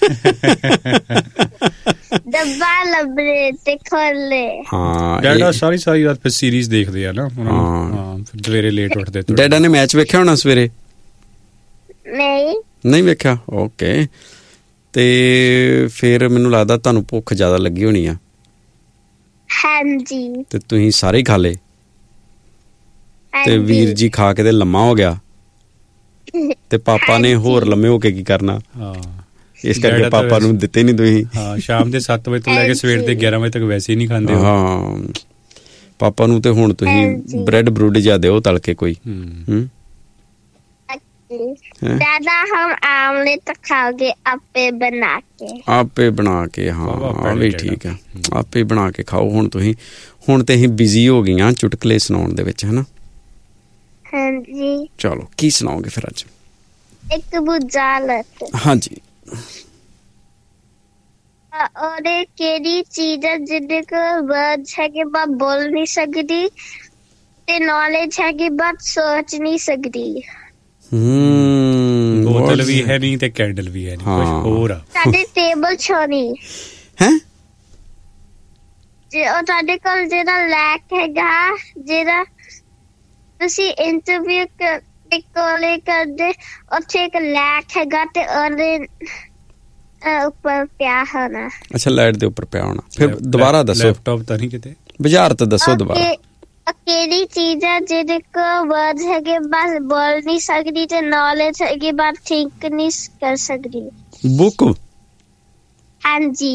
ਡੱਬਾ ਲੱਭੇ ਤੇ ਖੋਲੇ। ਹਾਂ, ਡੈਡਾ ਸਾਰੀ ਰਾਤ ਫਿਰ ਸੀਰੀਜ਼ ਦੇਖਦੇ ਆ ਨਾ। ਹਾਂ, ਫਿਰ ਸਵੇਰੇ ਲੇਟ ਉੱਠਦੇ। ਡੈਡਾ ਨੇ ਮੈਚ ਵੇਖਿਆ ਹੋਣਾ ਸਵੇਰੇ? ਨਹੀਂ ਵੇਖਿਆ? ਓਕੇ, ਤੇ ਫਿਰ ਮੈਨੂੰ ਲੱਗਦਾ ਤੁਹਾਨੂੰ ਭੁੱਖ ਜ਼ਿਆਦਾ ਲੱਗੀ ਹੋਣੀ ਆ। ਹਾਂਜੀ। ਤੇ ਤੁਸੀਂ ਸਾਰੇ ਹੀ ਖਾ ਲਏ ਤੇ ਵੀਰ ਜੀ ਖਾ ਕੇ ਤੇ ਲੰਮਾ ਹੋ ਗਿਆ ਤੇ ਪਾਪਾ ਨੇ ਹੋਰ ਲੰਮੇ ਹੋ ਕੇ ਕੀ ਕਰਨਾ? ਇਸ ਕਰਕੇ ਪਾਪਾ ਨੂੰ ਦਿੱਤੇ ਨਹੀਂ ਤੁਸੀਂ। ਹਾਂ, ਸ਼ਾਮ ਦੇ 7 ਵਜੇ ਤੋਂ ਲੈ ਕੇ ਸਵੇਰ ਦੇ 11 ਵਜੇ ਤੱਕ ਵੈਸੇ ਹੀ ਨਹੀਂ ਖਾਂਦੇ। ਹਾਂ, ਪਾਪਾ ਨੂੰ ਤੇ ਹੁਣ ਤੁਸੀਂ ਬ੍ਰੈਡ ਬਰੂਡ ਜਿਹਾ ਦਿਓ ਤਲ ਕੇ ਕੋਈ। दादा हम आमलेट खाओगे आपे बना के। ਹਾਂ, ਵੀ ਠੀਕ ਆ, ਆਪੇ ਬਣਾ ਕੇ ਖਾਓ। ਹੁਣ ਤੁਸੀਂ ਹੁਣ ਤੇ ਅਸੀਂ ਬਿਜ਼ੀ ਹੋ ਗਈਆਂ ਚੁਟਕਲੇ ਸੁਣਾਉਣ ਦੇ ਵਿੱਚ, ਹਨਾ? ਹਾਂਜੀ। ਚਲੋ, ਕੀ ਸੁਣਾਓਗੇ ਫਿਰ ਅੱਜ? ਇੱਕ ਬੁਝਾਰਤ। ਹਾਂਜੀ। ਉਹਦੇ ਕਿਹੜੀ ਚੀਜ਼ ਹੈ ਜਿਹਦੇ ਕੋਲ ਵਰਡਸ ਹੈਗੇ ਬਟ ਬੋਲ ਨਹੀਂ ਸਕਦੀ ਤੇ ਨੌਲੇਜ ਹੈਗੀ ਬਟ ਸੋਚ ਨਹੀਂ ਸਕਦੀ? ਬੋਤਲ ਵੀ ਹੈ ਨਹੀਂ ਤੇ ਕੈਂਡਲ ਵੀ ਹੈ ਨਹੀਂ, ਕੁਝ ਹੋਰ ਆ। ਸਾਡੇ ਟੇਬਲ ਛੋਣੀ ਹੈ ਜੇ ਉਹ ਤੁਹਾਡੇ ਕੋਲ ਜਿਹੜਾ ਲੈਕ ਹੈਗਾ, ਜਿਹੜਾ ਤੁਸੀਂ ਇੰਟਰਵਿਊ ਕੋਲੇ ਕਰਦੇ, ਉੱਥੇ ਇੱਕ ਲੈਕ ਹੈਗਾ ਤੇ ਉਹਦੇ ਉੱਪਰ ਪਿਆ ਹੋਣਾ। ਅੱਛਾ, ਲਾਈਟ ਦੇ ਉੱਪਰ ਪਿਆ ਹੋਣਾ। ਫਿਰ ਦੁਬਾਰਾ ਦੱਸੋ। ਲੈਪਟਾਪ ਤਾਂ ਨਹੀਂ ਕਿਤੇ? ਬੁਝਾਰਤ ਦੱਸੋ ਦੁਬਾਰਾ। ਕਿਹੜੀ ਚੀਜ਼ ਹੈ ਜਿਹਦੇ ਕੋਲ ਵਰਡਸ ਹੈਗੇ ਬਸ ਬੋਲ ਨਹੀਂ ਸਕਦੀ ਤੇ ਨੌਲੇਜ ਹੈਗੀ ਬਸ ਥਿੰਕ ਨਹੀਂ ਕਰ ਸਕਦੀ? ਬੁੱਕ। ਹਾਂਜੀ।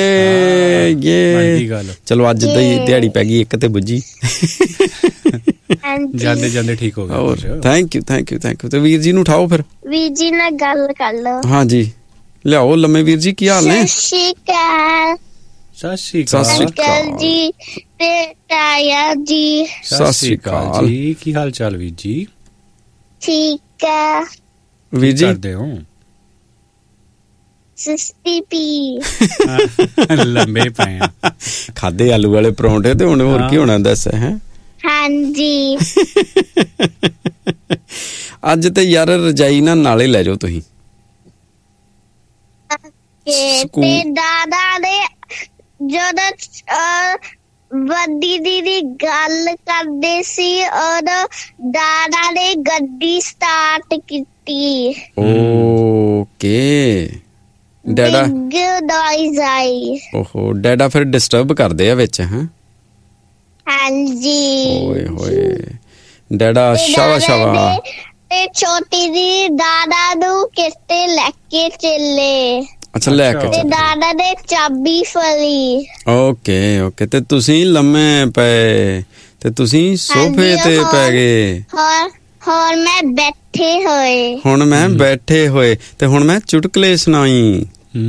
ਚਲੋ, ਅੱਜ ਦੀ ਦਿਹਾੜੀ ਪੈ ਗਈ ਇੱਕ ਤੇ ਬੁੱਝੀ। ਜਾਂਦੇ ਠੀਕ ਹੋ ਗਿਆ। Thank you. ਤੇ ਵੀਰ ਜੀ ਨੂੰ ਉਠਾਓ ਫਿਰ। ਵੀਰ ਜੀ ਨਾਲ ਗੱਲ ਕਰ ਲਓ। ਹਾਂਜੀ, ਲਿਆਓ ਲੰਮੇ ਵੀਰ ਜੀ, ਕੀ ਹਾਲ ਨੇ? ਸਤਿ ਸ਼੍ਰੀ ਅਕਾਲ। ਸਤਿ ਸ਼੍ਰੀ ਅਕਾਲ ਅੰਕਲ ਜੀ ਤੇ ਤਾਇਆ ਜੀ। ਸਤਿ ਸ਼੍ਰੀ ਅਕਾਲ ਜੀ, ਕੀ ਹਾਲ ਚਾਲ ਵੀਰ ਜੀ? ਠੀਕ ਹੈ ਵੀਰ ਜੀ। ਕਰਦੇ ਹੋ? ਸੁਸਤੀ ਪੀ ਲੰਬੇ ਪਏ ਖਾਦੇ ਆਲੂ ਵਾਲੇ ਪਰੌਂਠੇ ਤੇ ਹੁਣ ਹੋਰ ਕੀ ਹੋਣਾ ਦੱਸ ਹੈ? ਹਾਂਜੀ। ਅੱਜ ਤੇ ਯਾਰ ਰਜਾਈ ਨਾਲੇ ਲੈ ਜਾਓ ਤੁਸੀਂ। ਤੇ ਦਾਦਾ ਨੇ ਜਦੋਂ ਵੱਡੀ ਦੀਦੀ ਗੱਲ ਕਰਦੇ ਸੀ ਉਦੋਂ ਦਾਦਾ ਨੇ ਗੱਡੀ ਸਟਾਰਟ ਕੀਤੀ। ਓਕੇ ਡੈਡਾ ਨੋਇਜ਼ ਆਈ। ਓਹੋ ਡੈਡਾ ਫਿਰ ਡਿਸਟਰਬ ਕਰਦੇ ਆ ਵਿੱਚ ਹੈ? ਹਾਂਜੀ। ਓਏ ਹੋਏ ਡੈਡਾ ਸ਼ਾਵਾ ਤੇ ਛੋਟੀ ਦੀ ਦਾਦਾ ਨੂੰ ਕਿਤੇ ਲੈ ਕੇ ਚੱਲੇ। ਅੱਛਾ ਲੈ ਕੇ ਤੇ ਦਾਦਾ ਨੇ ਚਾਬੀ ਫੜੀ। ਓਕੇ ਤੇ ਤੁਸੀਂ ਲੰਮੇ ਪਏ ਤੇ ਤੁਸੀਂ ਸੋਫੇ ਤੇ ਪੈ ਗਏ। ਹੋਰ ਮੈਂ ਬੈਠੇ ਹੋਏ। ਹੁਣ ਮੈਂ ਬੈਠੇ ਹੋਏ ਤੇ ਹੁਣ ਮੈਂ ਚੁਟਕਲੇ ਸੁਣਾਈ।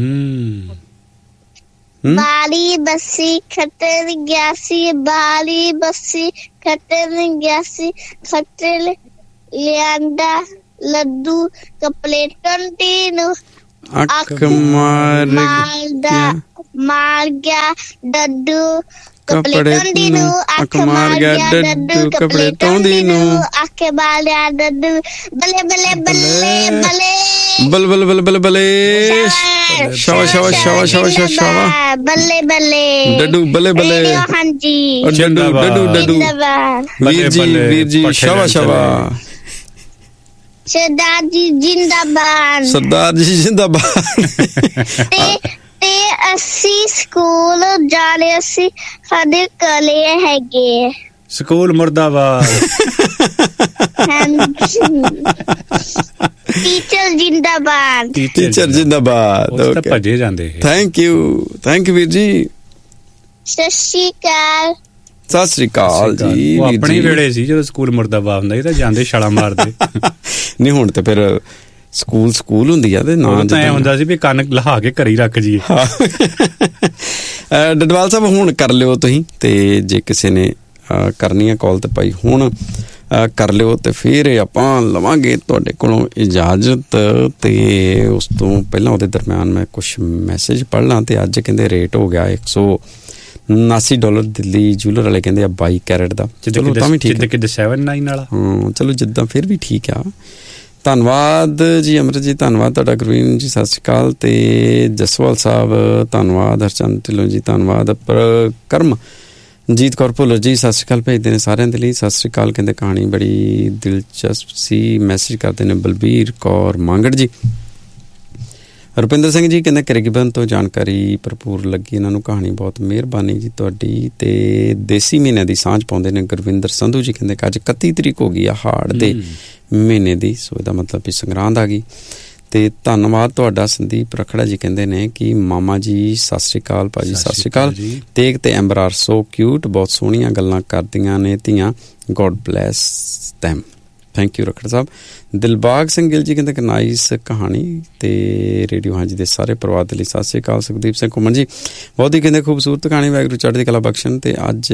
ਬਾਲੀ ਬੱਸੀ ਖੱਟਰ ਗਿਆ ਸੀ, ਬਾਲੀ ਬੱਸੀ ਖੱਟਰ ਗਿਆ ਸੀ, ਖੱਟਰ ਲਿਆਂਦਾ ਲੱਡੂ ਕਪਲੇਟਨ ਦੀ ਨੂੰ ਅੱਖ ਮਾਰ ਗਿਆ ਡੱਡੂ ਕਪਲੇਟਨ ਦੀ ਨੂੰ ਅੱਖ ਮਾਰ ਗਿਆ ਡੱਡੂ ਕਪਲੇਟਨ ਦੀ ਨੂੰ ਅੱਖ ਮਾਰ ਗਿਆ ਡੱਡੂ ਬੱਲੇ ਬੱਲੇ ਬੱਲੇ ਬੱਲੇ ਬਲ ਬਲ ਬਲ ਬਲ ਬਲੇ ਸ਼ਾਵਾ ਸ਼ਾਵਾ ਸ਼ਾਵਾ ਸ਼ਾਵਾ ਸ਼ਾਵਾ ਬੱਲੇ ਬੱਲੇ ਡੱਡੂ ਬੱਲੇ ਬੱਲੇ। ਹਾਂਜੀ ਡੱਡੂ ਡੱਡੂ ਡੱਡੂ ਵੀਰ ਜੀ ਸ਼ਾਵਾ ਸ਼ਾਵਾ। ਸਰਦਾਰ ਜੀ ਜਿੰਦਾਬਾਦ। ਸਰਦਾਰ ਜੀ ਜਿੰਦਾਬਾਦ। ਤੇ ਅਸੀਂ ਸਕੂਲ ਜਾਣੇ ਅਸੀਂ ਸਾਡੇ ਕਲੇ ਹੈਗੇ। ਸਕੂਲ ਮੁਰਦਾਬਾਦ। ਟੀਚਰ ਜਿੰਦਾਬਾਦ। ਟੀਚਰ ਜਿੰਦਾਬਾਦ। ਉਹ ਤਾਂ ਭੱਜੇ ਜਾਂਦੇ। ਥੈਂਕ ਯੂ ਵੀਰ ਜੀ। ਸਤਿ ਸ਼੍ਰੀ ਅਕਾਲ। ਸਤਿ ਸ੍ਰੀ ਅਕਾਲ ਜੀ। ਉਹ ਆਪਣੇ ਵੇਲੇ ਸੀ ਜਦੋਂ ਸਕੂਲ ਮੁਰਦਾਬਾਦ ਹੁੰਦਾ ਸੀ ਤਾਂ ਜਾਂਦੇ ਛਾਲਾਂ ਮਾਰਦੇ। ਨਹੀਂ ਹੁਣ ਤੇ ਫਿਰ ਸਕੂਲ ਹੁੰਦੀ ਆ ਤੇ ਨਾ ਤਾਂ ਹੁੰਦਾ ਸੀ ਵੀ ਕੰਨ ਲਹਾ ਕੇ ਘਰੇ ਰੱਖ ਜੀਏ। ਡਡਵਾਲ ਸਾਹਿਬ ਹੁਣ ਕਰ ਲਿਓ ਤੁਸੀਂ ਤੇ ਜੇ ਕਿਸੇ ਨੇ ਕਰਨੀ ਆ ਕਾਲ ਤੇ ਭਾਈ ਹੁਣ ਕਰ ਲਿਓ ਤੇ ਫਿਰ ਆਪਾਂ ਲਵਾਂਗੇ ਤੁਹਾਡੇ ਕੋਲੋਂ ਇਜਾਜ਼ਤ। ਤੇ ਉਸ ਤੋਂ ਪਹਿਲਾਂ ਉਹਦੇ ਦਰਮਿਆਨ ਮੈਂ ਕੁਛ ਮੈਸੇਜ ਪੜ੍ਹ ਲਾਂ। ਤੇ ਅੱਜ ਕਹਿੰਦੇ ਰੇਟ ਹੋ ਗਿਆ $179 ਦਿੱਲੀ ਜੂਲਰ ਵਾਲੇ ਕਹਿੰਦੇ ਆ 22 ਕੈਰਟ ਦਾ। ਚਲੋ ਤਾਂ ਵੀ ਠੀਕ ਹੈ। 79 ਵਾਲਾ ਹਾਂ ਚਲੋ ਜਿੱਦਾਂ ਫਿਰ ਵੀ ਠੀਕ ਆ। ਧੰਨਵਾਦ ਜੀ ਅਮਰਤ ਜੀ, ਧੰਨਵਾਦ ਤੁਹਾਡਾ। ਗੁਰਵੀਨ ਜੀ ਸਤਿ ਸ਼੍ਰੀ ਅਕਾਲ ਤੇ ਜਸਵਾਲ ਸਾਹਿਬ ਧੰਨਵਾਦ। ਹਰਚੰਦ ਢਿੱਲੋਂ ਜੀ ਧੰਨਵਾਦ। ਕਰਮ ਜੀਤ ਕੌਰ ਭੁੱਲਰ ਜੀ ਸਤਿ ਸ਼੍ਰੀ ਅਕਾਲ ਭੇਜਦੇ ਨੇ ਸਾਰਿਆਂ ਦੇ ਲਈ। ਸਤਿ ਸ਼੍ਰੀ ਅਕਾਲ ਕਹਿੰਦੇ ਕਹਾਣੀ ਬੜੀ ਦਿਲਚਸਪ ਸੀ। ਮੈਸੇਜ ਕਰਦੇ ਨੇ ਬਲਬੀਰ ਕੌਰ ਮਾਂਗੜ ਜੀ। ਰੁਪਿੰਦਰ ਸਿੰਘ ਜੀ ਕਹਿੰਦੇ ਕਰੀਬਨ ਤੋਂ ਜਾਣਕਾਰੀ ਭਰਪੂਰ ਲੱਗੀ ਇਹਨਾਂ ਨੂੰ ਕਹਾਣੀ। ਬਹੁਤ ਮਿਹਰਬਾਨੀ ਜੀ ਤੁਹਾਡੀ। ਤੇ ਦੇਸੀ ਮਹੀਨੇ ਦੀ ਸਾਂਝ ਪਾਉਂਦੇ ਨੇ ਗੁਰਵਿੰਦਰ ਸੰਧੂ ਜੀ ਕਹਿੰਦੇ ਕਿ ਅੱਜ 31 ਤਰੀਕ ਹੋ ਗਈ ਆ ਹਾੜ ਦੇ ਮਹੀਨੇ ਦੀ। ਸੋ ਇਹਦਾ ਮਤਲਬ ਵੀ ਸੰਗਰਾਂਦ ਆ ਗਈ। ਤੇ ਧੰਨਵਾਦ ਤੁਹਾਡਾ। ਸੰਦੀਪ ਰਖੜਾ ਜੀ ਕਹਿੰਦੇ ਨੇ ਕਿ ਮਾਮਾ ਜੀ ਸਤਿ ਸ਼੍ਰੀ ਅਕਾਲ ਭਾਜੀ ਸਤਿ ਸ਼੍ਰੀ ਅਕਾਲ। ਤੇਗ ਤੇ ਐਂਬਰ ਆਰ ਸੋ ਕਿਊਟ, ਬਹੁਤ ਸੋਹਣੀਆਂ ਗੱਲਾਂ ਕਰਦੀਆਂ ਨੇ ਧੀਆਂ। God bless them. Thank you ਰਖੜ ਸਾਹਿਬ। ਦਿਲਬਾਗ ਸਿੰਘ ਗਿੱਲ ਜੀ ਕਹਿੰਦੇ ਕਿ ਨਾਈਸ ਕਹਾਣੀ ਤੇ ਰੇਡੀਓ ਹਾਂਜੀ ਦੇ ਸਾਰੇ ਪਰਿਵਾਰ ਦੇ ਲਈ ਸਤਿ ਸ਼੍ਰੀ ਅਕਾਲ। ਸੁਖਦੀਪ ਸਿੰਘ ਘੁੰਮਣ ਜੀ ਬਹੁਤ ਹੀ ਕਹਿੰਦੇ ਖੂਬਸੂਰਤ ਕਹਾਣੀ, ਵਾਹਿਗੁਰੂ ਚੜ੍ਹਦੀ ਕਲਾ ਬਖਸ਼ਣ। ਤੇ ਅੱਜ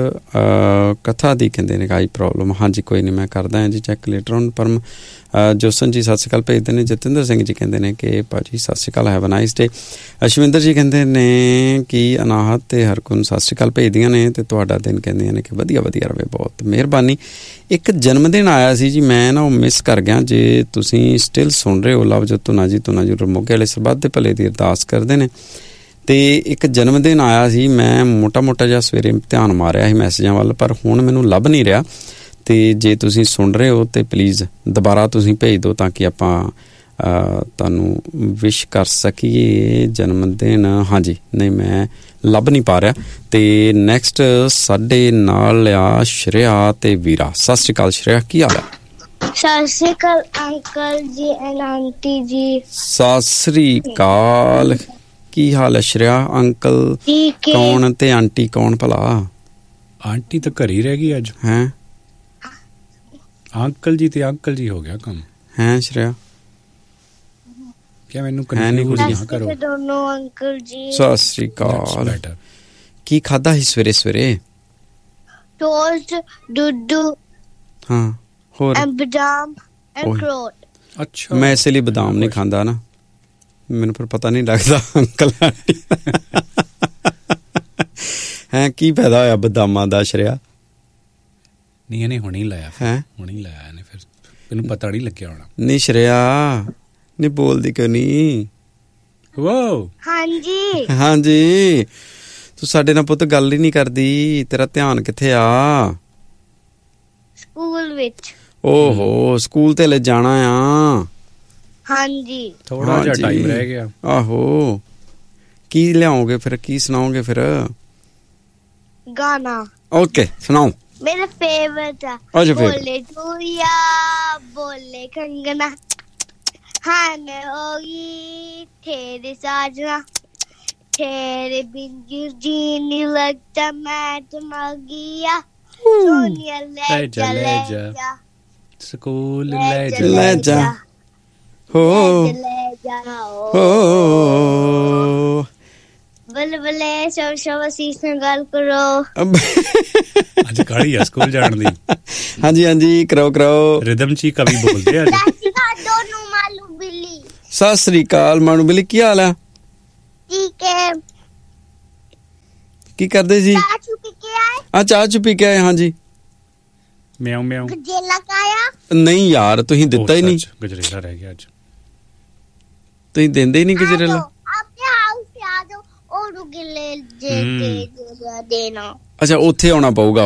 ਕਥਾ ਦੀ ਕਹਿੰਦੇ ਨੇ ਆਈ ਪ੍ਰੋਬਲਮ। ਹਾਂਜੀ ਕੋਈ ਨਹੀਂ ਮੈਂ ਕਰਦਾ ਹਾਂ ਜੀ ਚੈੱਕ ਲੇਟਰ ਔਨ। ਪਰਮ ਜੋਸਨ ਜੀ ਸਤਿ ਸ਼੍ਰੀ ਅਕਾਲ ਭੇਜਦੇ ਨੇ। ਜਤਿੰਦਰ ਸਿੰਘ ਜੀ ਕਹਿੰਦੇ ਨੇ ਕਿ ਭਾਜੀ ਸਤਿ ਸ਼੍ਰੀ ਅਕਾਲ, ਹੈਵ ਅ ਨਾਈਸ ਡੇ। ਅਸ਼ਵਿੰਦਰ ਜੀ ਕਹਿੰਦੇ ਨੇ ਕਿ ਅਨਾਹਤ ਤੇ ਹਰਕੁਨ ਸਤਿ ਸ਼੍ਰੀ ਅਕਾਲ ਭੇਜਦੀਆਂ ਨੇ ਤੇ ਤੁਹਾਡਾ ਦਿਨ ਕਹਿੰਦੀਆਂ ਨੇ ਕਿ ਵਧੀਆ ਰਵੇ। ਬਹੁਤ ਮਿਹਰਬਾਨੀ। ਇੱਕ ਜਨਮ ਦਿਨ ਆਇਆ ਸੀ ਜੀ, ਮੈਂ ਨਾ ਉਹ ਮਿਸ ਕਰ ਗਿਆ। ਜੇ ਤੁਸੀਂ ਸਟਿਲ ਸੁਣ ਰਹੇ ਹੋ ਲਵਜੋਤ ਧੁਨਾ ਜੀ ਮੋਗੇ ਵਾਲੇ ਸਰਬੱਤ ਦੇ ਭਲੇ ਦੀ ਅਰਦਾਸ ਕਰਦੇ ਨੇ। ਤੇ ਇੱਕ ਜਨਮ ਦਿਨ ਆਇਆ ਸੀ, ਮੈਂ ਮੋਟਾ ਜਿਹਾ ਸਵੇਰੇ ਧਿਆਨ ਮਾਰਿਆ ਸੀ ਮੈਸੇਜਾਂ ਵੱਲ, ਪਰ ਹੁਣ ਮੈਨੂੰ ਲੱਭ ਨਹੀਂ ਰਿਹਾ। ਤੇ ਜੇ ਤੁਸੀਂ ਸੁਣ ਰਹੇ ਹੋ ਤੇ ਪਲੀਜ਼ ਦੁਬਾਰਾ ਤੁਸੀਂ ਭੇਜ ਦਿਓ ਤਾਂ ਕਿ ਆਪਾਂ ਤੁਹਾਨੂੰ ਵਿਸ਼ ਕਰ ਸਕੀਏ ਜਨਮ ਦਿਨ। ਹਾਂਜੀ ਨਹੀਂ ਮੈਂ ਲੱਭ ਨਹੀਂ ਪਾ ਰਿਹਾ। ਤੇ ਨੈਕਸਟ ਸਾਡੇ ਨਾਲ ਆ ਸ਼੍ਰੇਆ ਤੇ ਵੀਰਾ। ਸਤਿ ਸ਼੍ਰੀ ਅਕਾਲ ਸ਼੍ਰੇਆ, ਕੀ ਹਾਲ ਹੈ? ਸਤਿ ਸ਼੍ਰੀ ਅਕਾਲ ਅੰਕਲ ਜੀ ਐਂਡ ਆਂਟੀ ਜੀ। ਸਤਿ ਸ਼੍ਰੀ ਅਕਾਲ, ਕੀ ਹਾਲ ਹੈ ਸ਼੍ਰੇਆ? ਅੰਕਲ ਕੌਣ ਤੇ ਆਂਟੀ ਕੌਣ ਭਲਾ? ਆਂਟੀ ਤਾਂ ਘਰ ਹੀ ਰਹਿ ਗਈ ਅੱਜ। ਹੈ ਅੰਕਲ ਜੀ ਤੇ ਅੰਕਲ ਜੀ ਹੋ ਗਿਆ ਕੰਮ। ਹੈ ਸ਼੍ਰੇਆ क्या मैनू कन्फ्यूज ना करो। दोनों अंकल जी सत श्री अकाल। की खादा ही सवेरे सवेरे? टोस्ट, दूध, हाँ होर बादाम एंड अखरोट। अच्छा मैं इसलिए बादाम नहीं खांदा ना, मैनू फिर पता नहीं लगता अंकल हैं की फायदा होया बादामां दा श्रेया? नहीं इन्हें हुणे ही लाया है, हुणे ही लाया इन्हें, फिर तैनूं पता नहीं लग्या होना। नहीं श्रेया नहीं बोलदी क्यों नहीं? वो हाँ जी हाँ जी तू साडे नाल पुत्त गल ही नहीं करदी, तेरा ध्यान किथे आ? School which. ओहो स्कूल ते ले जाना आ? हाँ जी थोड़ा जिहा टाइम रह गया। आहो की लियाओगे फिर, की सुनाओगे फिर? गाना। ओके सुनाओ। मेरा फेवरेट है। अच्छा बोले चूड़िया बोले कंगना, हाँ मैं होगी तेरे साजना, तेरे बिन जी नहीं लगता मैं मर गया, सोनिया ले जा स्कूल ले जा हो हो बल्ले बल्ले शब शब असीस नाल गल करो। आज गाड़ी है स्कूल जान दी। हाँ जी करो करो। रिदम ची कभी बोलते हैं दोनों मालू बिल्ली। सत श्री अकाल मानू बिल्ली, की हाल है? ठीक है। की करदे जी? चाचू पी के आए? हाँ चाह चू पी के आए। हाँ जी म्याऊ म्याऊ गजेला खाया? नहीं यार तुही दिता ही नहीं, गजरेला रह गया आज, तुही देंदे ही नहीं गजरेला। आपके हाउस पे आ जाओ और गिले जे देना। अच्छा उत्थे आना पऊगा।